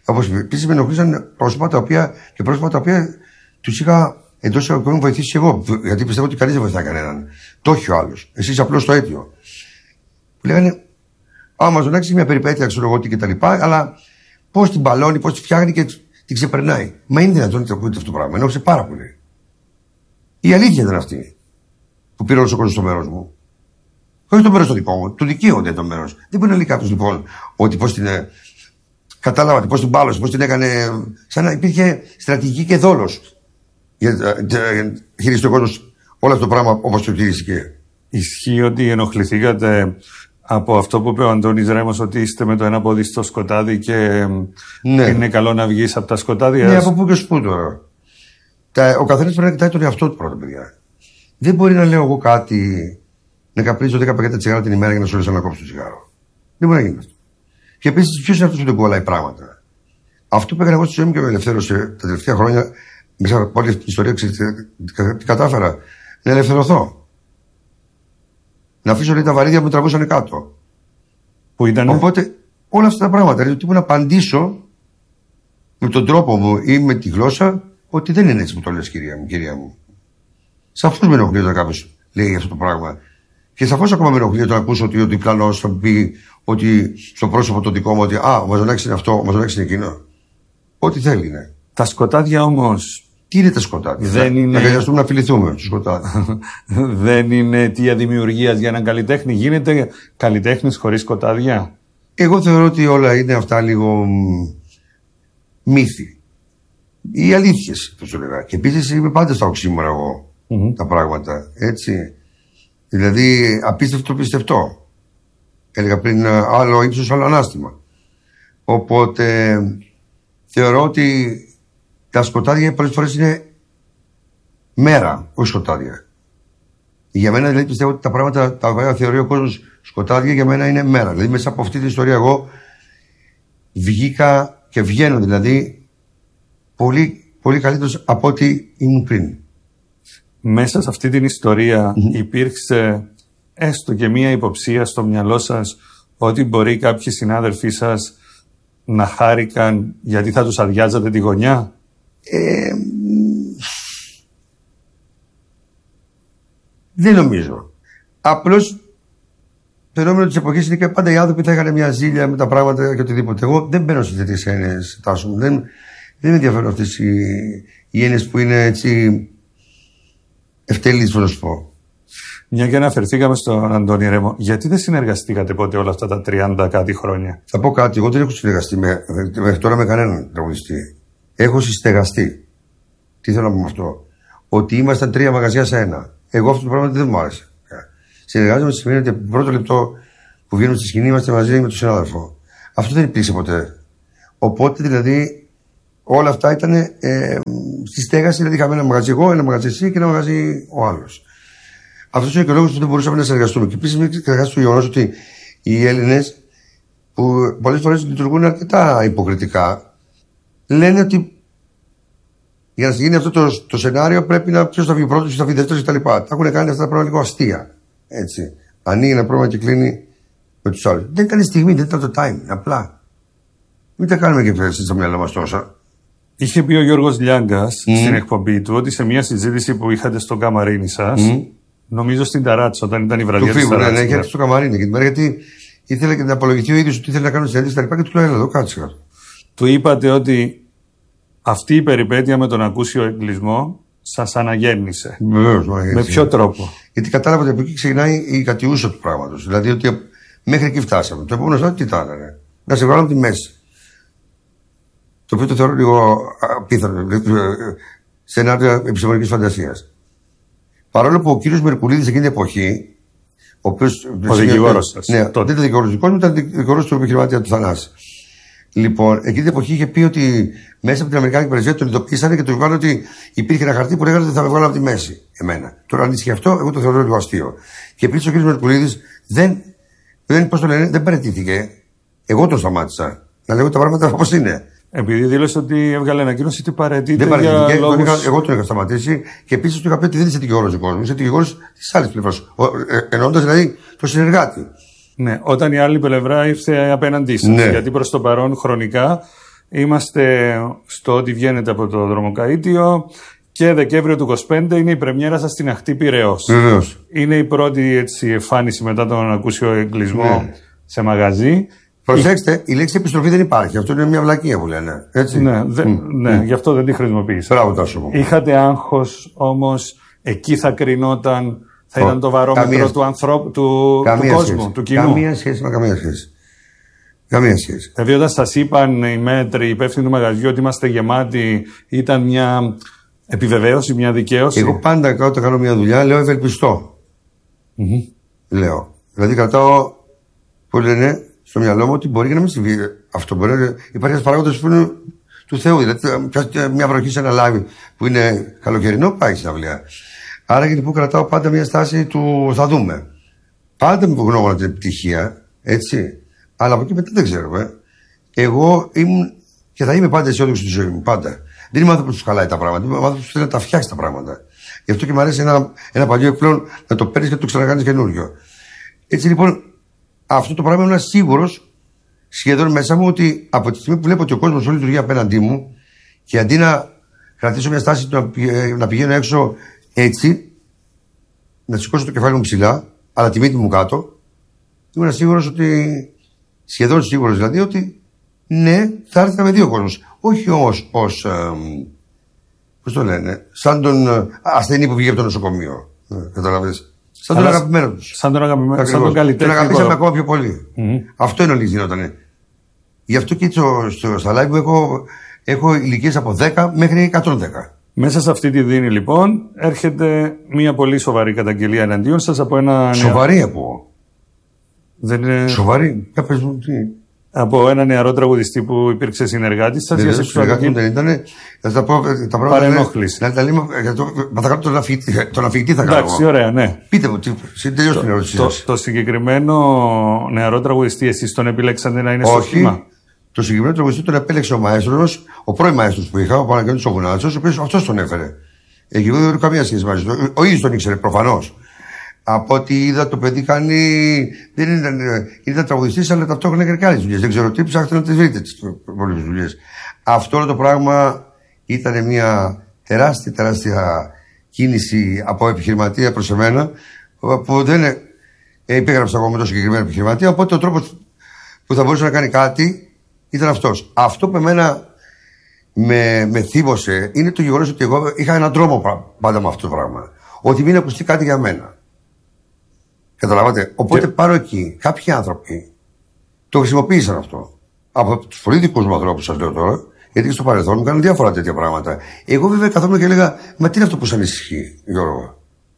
Όπως επίσης με ενοχλήσαν πρόσωπα τα οποία, και πρόσωπα τα οποία τους είχα εντός εισαγωγικών βοηθήσει εγώ. Γιατί πιστεύω ότι κανείς δεν βοηθάει κανέναν. Το έχει ο άλλος. Εσείς απλώς το αίτιο. Που λέγανε, άμα στον άξει μια περιπέτεια, ξέρω εγώ τι κτλ. Αλλά πώς την μπαλώνει, πώς τη φτιάχνει και την ξεπερνάει. Μα είναι δυνατόν να το ακούτε αυτό το πράγμα. Ενόχλησε πάρα πολύ. Η αλήθεια ήταν αυτή που πήρε όλο ο κόσμος στο μέρος μου. Όχι το μέρος το δικό μου, του δικαίονται το μέρος. Δεν μπορεί να λέει κάποιος λοιπόν ότι πώς την. Κατάλαβατε πώς την μπάλωσε, πώς την έκανε. Σαν να υπήρχε στρατηγική και δόλος. Για να χειριστεί ο κόσμος όλο αυτό το πράγμα όπως το χειρίστηκε. Ισχύει ότι ενοχληθήκατε από αυτό που είπε ο Αντώνης Ρέμος, ότι είστε με το ένα πόδι στο σκοτάδι και ναι. Είναι καλό να βγεις από τα σκοτάδια. Ναι, από πού και σπού τώρα. Ο καθένας πρέπει να κοιτάει τον εαυτό του πρώτα, παιδιά. Δεν μπορεί να λέω εγώ κάτι, να καπνίζω δέκα πακέτα τσιγάρα την ημέρα για να σου λες να κόψω το τσιγάρο. Δεν μπορεί να γίνει αυτό. Και επίσης, ποιος είναι αυτός που δεν κολλάει πράγματα. Αυτό που έκανα εγώ στη ζωή μου και με ελευθέρωσε τα τελευταία χρόνια, μέσα από όλη αυτή την ιστορία, τι κατάφερα, να ελευθερωθώ. Να αφήσω λέει, τα βαρύδια που με τραβούσαν κάτω. Που ήτανε? Οπότε όλα αυτά τα πράγματα, δηλαδή τύπου να απαντήσω με τον τρόπο μου ή με τη γλώσσα, ότι δεν είναι έτσι που το λες, κυρία μου, κυρία μου. Σαφώς με ενοχλεί όταν κάποιος λέει αυτό το πράγμα. Και σαφώς ακόμα με ενοχλεί όταν ακούσω ότι ο διπλανός θα πει ότι στο πρόσωπο το δικό μου ότι α, ο Μαζονάκης είναι αυτό, ο Μαζονάκης είναι εκείνο. Ό,τι θέλει είναι. Τα σκοτάδια όμως. Τι είναι τα σκοτάδια? Δεν να, είναι... να χρειαστούμε να φιληθούμε στο σκοτάδι. Δεν είναι αιτία δημιουργίας για έναν καλλιτέχνη. Γίνεται καλλιτέχνης χωρίς σκοτάδια? Εγώ θεωρώ ότι όλα είναι αυτά λίγο μύθοι. Οι αλήθειες, θα σου λέγα. Και επίσης είμαι πάντα στα οξύμορα εγώ mm-hmm. τα πράγματα. Έτσι. Δηλαδή απίστευτο πιστευτό. Έλεγα πριν άλλο ύψος, άλλο ανάστημα. Οπότε θεωρώ ότι τα σκοτάδια πολλές φορές είναι μέρα, όχι σκοτάδια. Για μένα δηλαδή πιστεύω ότι τα πράγματα τα οποία θεωρεί ο κόσμος σκοτάδια για μένα είναι μέρα. Δηλαδή μέσα από αυτή την ιστορία εγώ βγήκα και βγαίνω δηλαδή πολύ, πολύ καλύτερος από ό,τι ήμουν πριν. Μέσα σε αυτή την ιστορία mm-hmm. υπήρξε έστω και μία υποψία στο μυαλό σας ότι μπορεί κάποιοι συνάδελφοί σας να χάρηκαν γιατί θα τους αδειάζατε τη γωνιά? Ε, δεν νομίζω. Απλώς το φαινόμενο της εποχής είναι και πάντα οι άνθρωποι θα είχαν μια ζήλια με τα πράγματα και οτιδήποτε. Εγώ δεν μπαίνω σε τέτοιες έννοιες, Τάσο μου. Δεν, δεν με ενδιαφέρουν αυτές οι, οι έννοιες που είναι έτσι ευτελείς, να σου πω. Μια και αναφερθήκαμε στον Αντώνη Ρέμο, γιατί δεν συνεργαστήκατε ποτέ όλα αυτά τα τριάντα κάτι χρόνια? Θα πω κάτι. Εγώ δεν έχω συνεργαστεί με, μέχρι τώρα με κανέναν τραγουδιστή. Έχω συστεγαστεί. Τι θέλω να πω με αυτό? Ότι ήμασταν τρία μαγαζιά σε ένα. Εγώ αυτό το πράγμα δεν μου άρεσε. Συνεργάζομαι σημαίνει ότι από το πρώτο λεπτό που βγαίνουμε στη σκηνή είμαστε μαζί με τον συνάδελφο. Αυτό δεν υπήρξε ποτέ. Οπότε δηλαδή όλα αυτά ήταν ε, στη στέγαση. Δηλαδή είχαμε ένα μαγαζί εγώ, ένα μαγαζί εσύ και ένα μαγαζί ο άλλος. Αυτό είναι και ο λόγος που δεν μπορούσαμε να συνεργαστούμε. Και επίσης μην ξεχάσετε το γεγονός ότι οι Έλληνες που πολλές φορές λειτουργούν αρκετά υποκριτικά λένε ότι για να γίνει αυτό το, το σενάριο πρέπει να ποιος θα βγει πρώτος, ποιος θα βγει δεύτερος κτλ. Τα έχουν κάνει αυτά τα πράγματα λίγο αστεία. Έτσι. Ανοίγει ένα πρόβλημα και κλείνει με τους άλλους. Δεν ήταν η στιγμή, δεν ήταν το time. Απλά. Μην τα κάνουμε και πέρυσι στα μυαλά μας τόσα. Είχε πει ο Γιώργος Λιάγκας mm. στην εκπομπή του ότι σε μια συζήτηση που είχατε στο καμαρίνι σας, mm. νομίζω στην Ταράτσα, όταν ήταν η βραδιά της Ταράτσα. Ναι, ναι, είχε έρθει στο καμαρίνι και την μέρα γιατί ήθελε και να απολογηθεί ο ίδιος ότι ήθελε να κάνει συνέντευξη κτλ. Και του λέω: έλα εδώ, κάτσε κάτω. Του είπατε ότι αυτή η περιπέτεια με τον ακούσιο εγκλισμό σας αναγέννησε. Βεβαίως, με ποιο τρόπο? Γιατί κατάλαβα ότι από εκεί ξεκινάει η κατιούσα του πράγματος. Δηλαδή ότι μέχρι εκεί φτάσαμε. Το επόμενο στάδιο τι ήταν, ρε? Να σε βγάλω από τη μέση. Το οποίο το θεωρώ λίγο απίθανο. Σενάριο επιστημονικής φαντασίας. Παρόλο που ο κύριος Μερκουλίδης εκείνη την εποχή. Ο, οποίος, ο δικηγόρος σας. Ναι, τότε. δεν ήταν δικηγόρος δικός μου, ήταν δικηγόρος του επιχειρηματία του Θανάση. Λοιπόν, εκείνη την εποχή είχε πει ότι μέσα από την Αμερικάνικη Πρεσβεία τον ειδοποίησαν και του είπαν ότι υπήρχε ένα χαρτί που λέγανε ότι θα με βγάλω από τη μέση. Εμένα. Τώρα, αν ίσχυε αυτό, εγώ το θεωρώ λίγο αστείο. Και επίσης ο κ. Μερκουλίδης δεν, δεν, πώς το λένε, δεν παραιτήθηκε. Εγώ τον σταμάτησα. Να λέγω τα πράγματα όπως είναι. Επειδή δήλωσε ότι έβγαλε ανακοίνωση ότι παραιτείται. Δεν παραιτήθηκε. Λόγους... Εγώ τον είχα σταματήσει και επίσης του είχα πει ότι δεν είσαι δικηγόρος δικό μου. Είσαι δικηγόρος τη άλλη πλευρά. Εννοώντας δηλαδή το συνεργάτη. Ναι, όταν η άλλη πλευρά ήρθε απέναντί σας. Ναι. Γιατί προς το παρόν χρονικά Είμαστε στο ότι βγαίνετε από το δρομοκαΐτιο και Δεκέμβριο του είκοσι πέντε είναι η πρεμιέρα σας στην Αχτή Πειραιώς. Βεβαίως. Είναι η πρώτη έτσι, εμφάνιση μετά τον ακούσιο εγκλισμό Ναι. σε μαγαζί. Προσέξτε, η λέξη επιστροφή δεν υπάρχει. Αυτό είναι μια βλακεία που λένε. Έτσι. Ναι, δε, Mm. ναι Mm. γι' αυτό δεν τη χρησιμοποίησα. Μπράβο, Τάσο μου. Είχατε άγχος όμως, εκεί θα κρινόταν, θα Ω, ήταν το βαρόμετρο καμία- του, ανθρώπου, του, του κόσμου, σχέση. του κοινού. Καμία σχέση με καμία σχέση. Καμία σχέση. Δηλαδή, όταν σας είπαν οι μέτροι, οι υπεύθυνοι του μαγαζιού ότι είμαστε γεμάτοι, ήταν μια επιβεβαίωση, μια δικαίωση. Εγώ πάντα όταν κάνω μια δουλειά λέω ευελπιστώ. Mm-hmm. Λέω. Δηλαδή κρατάω, που λένε, στο μυαλό μου ότι μπορεί και να μην συμβεί αυτό. Μπορεί, υπάρχει ένα παράγοντα που είναι του Θεού. Δηλαδή, πιάσει μια βροχή σε ένα λάδι που είναι καλοκαιρινό, πάει στην αυλαία. Άρα και λοιπόν κρατάω πάντα μια στάση του θα δούμε. Πάντα με γνώμονα την επιτυχία, έτσι. Αλλά από εκεί μετά δεν ξέρω, ε. Εγώ ήμουν και θα είμαι πάντα αισιόδοξο στη ζωή μου. Πάντα. Δεν είμαι άνθρωπο που του χαλάει τα πράγματα. Είμαι άνθρωπο που θέλει να τα φτιάξει τα πράγματα. Γι' αυτό και μου αρέσει ένα, ένα παλιό εκπλέον να το παίρνει και να το ξανακάνει καινούριο. Έτσι λοιπόν, αυτό το πράγμα ήμουν σίγουρο σχεδόν μέσα μου ότι από τη στιγμή που βλέπω ότι ο κόσμο όλη λειτουργεί απέναντί μου και αντί να κρατήσω μια στάση να, να πηγαίνω έξω έτσι, να σηκώσω το κεφάλι μου ψηλά, αλλά τη μύτη μου κάτω, ήμουν σίγουρο ότι. Σχεδόν σίγουρο δηλαδή ότι ναι, θα έρθει να με δει ο κόσμο. Όχι όμω ω. Πώ το λένε, σαν τον ασθενή που βγήκε από το νοσοκομείο. Ε, Καταλαβαίνεις. Σαν τον αγαπημένο του. Σαν τον αγαπημένο, σαν τον καλλιτέχνη. Τον αγαπήσαμε ακόμα πιο πολύ. Mm-hmm. Αυτό είναι όλη γινότανε. Γι' αυτό και στο, στο, στα live που έχω, έχω ηλικίες από δέκα μέχρι εκατόν δέκα. Μέσα σε αυτή τη δίνη λοιπόν έρχεται μια πολύ σοβαρή καταγγελία εναντίον σας από ένα. Σοβαρή από. Δεν είναι... Σοβαρή. Για πες μου, τι. Από ένα νεαρό τραγουδιστή που υπήρξε συνεργάτη σα για σεξουαλική. Δεν ήταν. Θα τα πω τα πράγματα. Παρενόχληση. Να τα λέμε. Μα θα κάνω τον αφηγητή. Τον αφηγητή θα κάνω. Εντάξει, ωραία, ναι. Πείτε μου, τελειώστε την ερώτησή το, σας. το συγκεκριμένο νεαρό τραγουδιστή, εσείς τον επιλέξατε να είναι στο σχήμα? Το συγκεκριμένο τραγουδιστή τον επέλεξε ο μαέστρος, ο πρώην μαέστρος που είχα, ο Παναγιώτης ο Βουνάτσος, ο οποίος αυτός τον έφερε. Εκεί δεν έχω καμία σχέση μαζί του. Ο ίδιος τον ήξερε προφανώς. Από ό,τι είδα το παιδί κάνει. Δεν ήταν, ήταν τραγουδιστής, αλλά ταυτόχρονα έκανε και άλλες δουλειές. Δεν ξέρω τι, ψάχτε να τις βρείτε τις πολλές δουλειές. Αυτό το πράγμα ήταν μια τεράστια, τεράστια κίνηση από επιχειρηματία προς εμένα, που δεν ε, υπέγραψα εγώ με το συγκεκριμένο επιχειρηματία. Οπότε ο τρόπος που θα μπορούσε να κάνει κάτι ήταν αυτός. Αυτό που εμένα με, με θύμωσε είναι το γεγονός ότι εγώ είχα έναν τρόμο πάντα με αυτό το πράγμα. Ότι μην ακουστεί κάτι για μένα. Καταλάβατε. Οπότε και... πάρω εκεί. Κάποιοι άνθρωποι το χρησιμοποίησαν αυτό. Από του πολύ δικού μου ανθρώπου, σας λέω τώρα, γιατί και στο παρελθόν μου κάνουν διάφορα τέτοια πράγματα. Εγώ βέβαια καθόμουν και έλεγα, μα τι είναι αυτό που σα ανησυχεί, Γιώργο?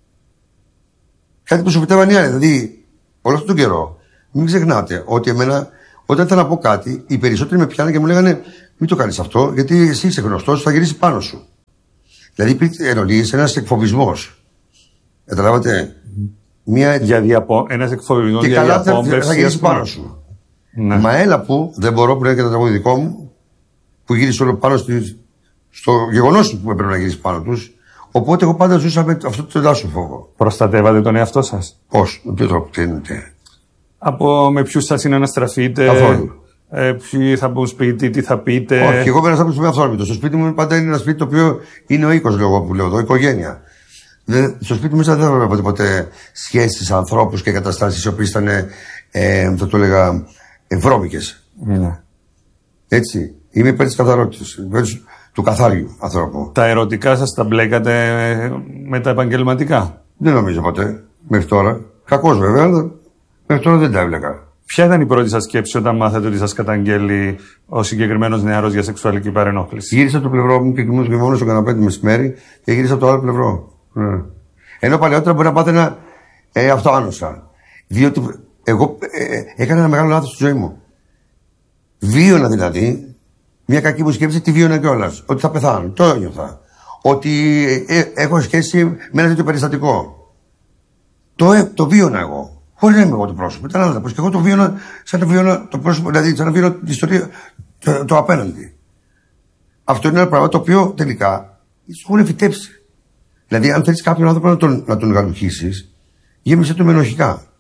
Κάτι που σου φυτεύαν οι άλλοι. Δηλαδή, όλο αυτόν τον καιρό, μην ξεχνάτε ότι εμένα, όταν ήταν να πω κάτι, οι περισσότεροι με πιάνανε και μου λέγανε, μην το κάνει αυτό, γιατί εσύ είσαι γνωστό, θα γυρίσει πάνω σου. Δηλαδή, υπήρχε εννοείς ένα εκφοβισμό. Καταλάβατε. Μια... Για διαπο... ένας εκφοβισμός και για καλά διαπόμπευση. Θα γυρίσει πάνω σου. Ναι. Μα έλα που δεν μπορώ που λέει και το τραγούδι δικό μου, που γύρισε όλο πάνω στη... στο γεγονός που έπρεπε να γυρίσει πάνω τους. Οπότε εγώ πάντα ζούσα με αυτό το τεράστιο φόβο. Προστατεύατε τον εαυτό σας? Πώς, με ποιο τρόπο, τι είναι. Από με ποιους θα συναναστραφείτε, Καθόλου. Ε, ποιοι θα μπουν σπίτι, τι θα πείτε? Όχι, εγώ είμαι ένας άνθρωπος που είμαι αυθόρμητος. Στο σπίτι μου πάντα είναι ένα σπίτι το οποίο είναι ο οίκος, λέω εγώ που λέω εδώ, οικογένεια. Δεν, στο σπίτι μου μέσα δεν βλέπω ποτέ σχέσεις, ανθρώπους και καταστάσεις οι οποίες ήταν, ε, θα το έλεγα, βρώμικες. Ναι. Έτσι. Είμαι υπέρ της καθαρότητας, υπέρ του καθάριου ανθρώπου. Τα ερωτικά σας τα μπλέκατε με τα επαγγελματικά? Δεν νομίζω ποτέ, μέχρι τώρα. Κακώς βέβαια, αλλά μέχρι τώρα δεν τα έβλεκα. Ποια ήταν η πρώτη σας σκέψη όταν μάθατε ότι σας καταγγέλει ο συγκεκριμένος νεαρός για σεξουαλική παρενόχληση? Γύρισα από το πλευρό μου και κοιμούμαι μόνο στο καναπέ το μεσημέρι και γύρισα από το άλλο πλευρό. Ναι. Ενώ παλαιότερα μπορεί να πάθαινα ε, αυτοάνωσα. Διότι εγώ ε, έκανα ένα μεγάλο λάθος στη ζωή μου. Βίωνα δηλαδή μια κακή μου σκέψη, τη βίωνα κιόλας. Ότι θα πεθάνω. Το ένιωθα. Ότι ε, ε, έχω σχέση με ένα τέτοιο περιστατικό. Το, ε, το βίωνα εγώ. Χωρίς να είμαι εγώ το πρόσωπο. Ήταν άλλο. Και εγώ το βίωνα σαν να βίωνα το πρόσωπο, δηλαδή σαν να βίωνα την ιστορία το, το απέναντι. Αυτό είναι ένα πράγμα το οποίο τελικά σου έχουν φυτέψει. Δηλαδή, αν θέλεις κάποιον άνθρωπο να τον, να τον γαλουχίσεις, γέμισε το με ενοχικά.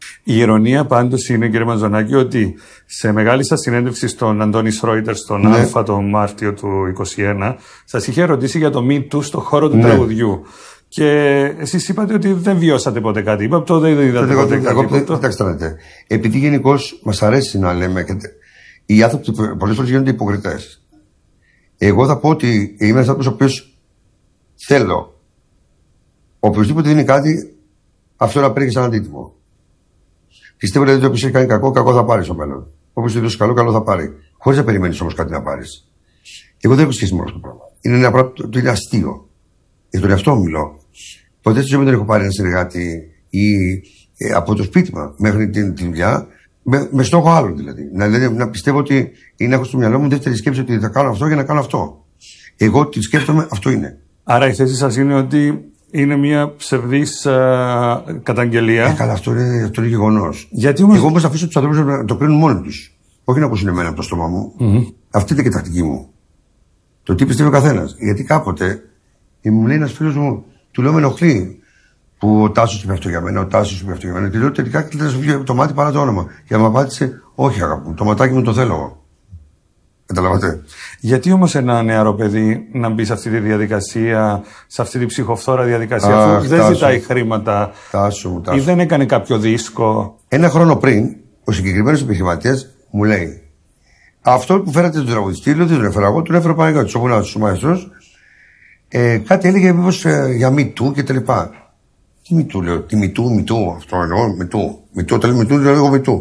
Η ηρωνία πάντως είναι, κύριε Μαζονάκη, ότι σε μεγάλη σας συνέντευξη στον Αντώνη Σρόιτερ στον ναι. Α τον Μάρτιο του είκοσι ένα, σας είχε ρωτήσει για το Me Too στον χώρο του ναι. τραγουδιού. Και εσείς είπατε ότι δεν βιώσατε ποτέ κάτι. Είπα το δεν είδατε ποτέ κάτι. Κοιτάξτε, επειδή γενικώς μας αρέσει να λέμε, οι άνθρωποι πολλές φορές γίνονται υποκριτές. Εγώ θα πω ότι είμαι ένας άνθρωπος ο οποίος θέλω οποιοδήποτε δίνει κάτι, αυτό να παίρνει σαν αντίτιμο. Πιστεύω ότι όποιος έχει κάνει κακό, κακό θα πάρει στο μέλλον. Όποιος του δώσει καλό, καλό θα πάρει. Χωρίς να περιμένεις όμως κάτι να πάρεις. Εγώ δεν έχω σχέση με αυτό το πράγμα. Είναι ένα πράγμα το είναι αστείο. Για τον εαυτό μου μιλώ. Ποτέ στη ζωή δεν έχω πάρει ένα συνεργάτη ή ε, από το σπίτι μου μέχρι την, την δουλειά, με, με στόχο άλλον δηλαδή. Να, δηλαδή. να πιστεύω ότι ή να έχω στο μυαλό μου δεύτερη σκέψη ότι θα κάνω αυτό για να κάνω αυτό. Εγώ τη σκέφτομαι, αυτό είναι. Άρα η θέση σας είναι ότι είναι μια ψευδής α, καταγγελία. Ε, καλά, αυτό είναι, αυτό είναι γεγονός. Γιατί όμως... Εγώ όμως θα αφήσω τους ανθρώπους να το κρίνουν μόνοι τους. Όχι να ακούσουν εμένα από το στόμα μου. Mm-hmm. Αυτή είναι και η τακτική μου. Το τι πιστεύει ο καθένας. Γιατί κάποτε μου λέει ένας φίλος μου, του λέω με ενοχλεί που ο Τάσος είπε αυτό για μένα, ο Τάσος είπε αυτό για μένα. Και λέω τελικά και να σου βγει το μάτι παρά το όνομα. Και μου απάντησε, όχι αγάπη μου, το ματάκι μου το θέλω εγώ. Καταλαβαίνετε. Γιατί όμως ένα νεαρό παιδί να μπει σε αυτή τη διαδικασία, σε αυτή τη ψυχοφθόρα διαδικασία, Αχ, αφού δεν τάσου, ζητάει χρήματα τάσου, τάσου. ή δεν έκανε κάποιο δίσκο? Ένα χρόνο πριν, ο συγκεκριμένος επιχειρηματίας μου λέει, αυτό που φέρατε στον τραγουδιστή, λέω δεν τον έφερα εγώ, τον έφερα πάνω κάτω, ο Γουνάς, ο Μαέστρος, ε, κάτι έλεγε μήπως ε, για Me Too και τα λοιπά. Τι Me Too, λέω, τι Me Too, Me Too, αυτό εννοώ, Me Too. Me Too, όταν λέω Me Too, λέω εγώ Me Too.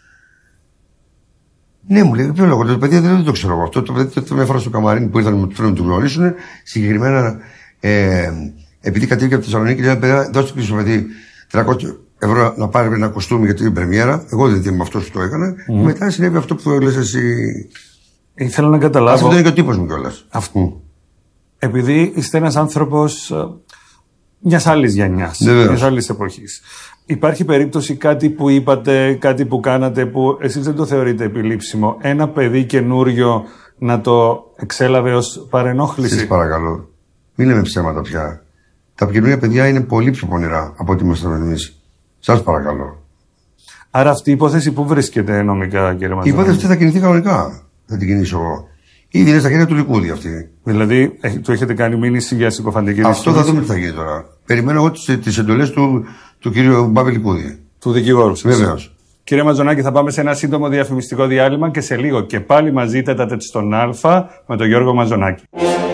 Ναι, μου λέει, ποιο λόγο, το παιδί δεν το ξέρω εγώ. Αυτό το παιδί το έφερα στο καμαρίνι που ήρθαν με να του γνωρίσουν. Συγκεκριμένα, ε, επειδή κατέβηκε από τη Θεσσαλονίκη, λέει, παιδιά, δώστε πίσω παιδί τριακόσια ευρώ να πάρει ένα κοστούμι για την πρεμιέρα. Εγώ δεν είμαι αυτό που το έκανα. Mm. Και μετά συνέβη αυτό που λες εσύ. Ήθελα να καταλάβω. Αυτό είναι και ο τύπος μου κιόλας. Αυτό. Mm. Επειδή είστε ένας άνθρωπος μιας άλλης γενιάς, μιας άλλης εποχής. Υπάρχει περίπτωση κάτι που είπατε, κάτι που κάνατε που εσείς δεν το θεωρείτε επιλήψιμο, ένα παιδί καινούριο να το εξέλαβε ως παρενόχληση? Σας παρακαλώ, μην λέμε ψέματα πια. Τα καινούργια παιδιά είναι πολύ πιο πονηρά από ό,τι ήμασταν εμείς. Σας παρακαλώ. Άρα αυτή η υπόθεση πού βρίσκεται νομικά, κύριε Μαζονάκη? Η υπόθεση αυτή θα κινηθεί κανονικά. Θα την κινήσω εγώ. Ήδη είναι στα χέρια του Λικούδη αυτή. Δηλαδή, του έχετε κάνει μήνυση για συκοφαντική ρύθμιση? Αυτό θα δούμε τι θα γίνει τώρα. Περιμένω εγώ τις εντολές του, του κύριου Μπάβη Λικούδη. Του δικηγόρου σας. Βεβαίως. Κύριε Μαζονάκη, θα πάμε σε ένα σύντομο διαφημιστικό διάλειμμα και σε λίγο και πάλι μαζί τέταρτε στον Α με τον Γιώργο Μαζονάκη.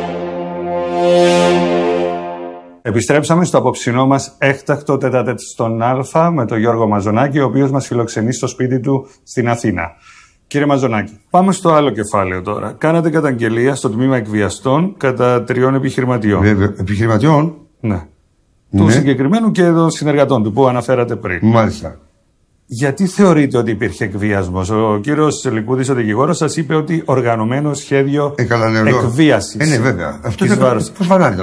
Επιστρέψαμε στο απόψινό μας έκτακτο τέταρτε στον Α με τον Γιώργο Μαζονάκη, ο οποίος μας φιλοξενεί στο σπίτι του στην Αθήνα. Κύριε Μαζονάκη, πάμε στο άλλο κεφάλαιο τώρα. Κάνατε καταγγελία στο τμήμα εκβιαστών κατά τριών επιχειρηματιών. Βέβαια, επιχειρηματιών. Ναι. Του ναι. συγκεκριμένου και των συνεργατών του που αναφέρατε πριν. Μάλιστα. Γιατί θεωρείτε ότι υπήρχε εκβιασμός? Ο κύριος Λικούδης, ο δικηγόρος, σας είπε ότι οργανωμένο σχέδιο ε, εκβίασης. Ε, ναι, βέβαια. Αυτό είναι. Πώς φανάρι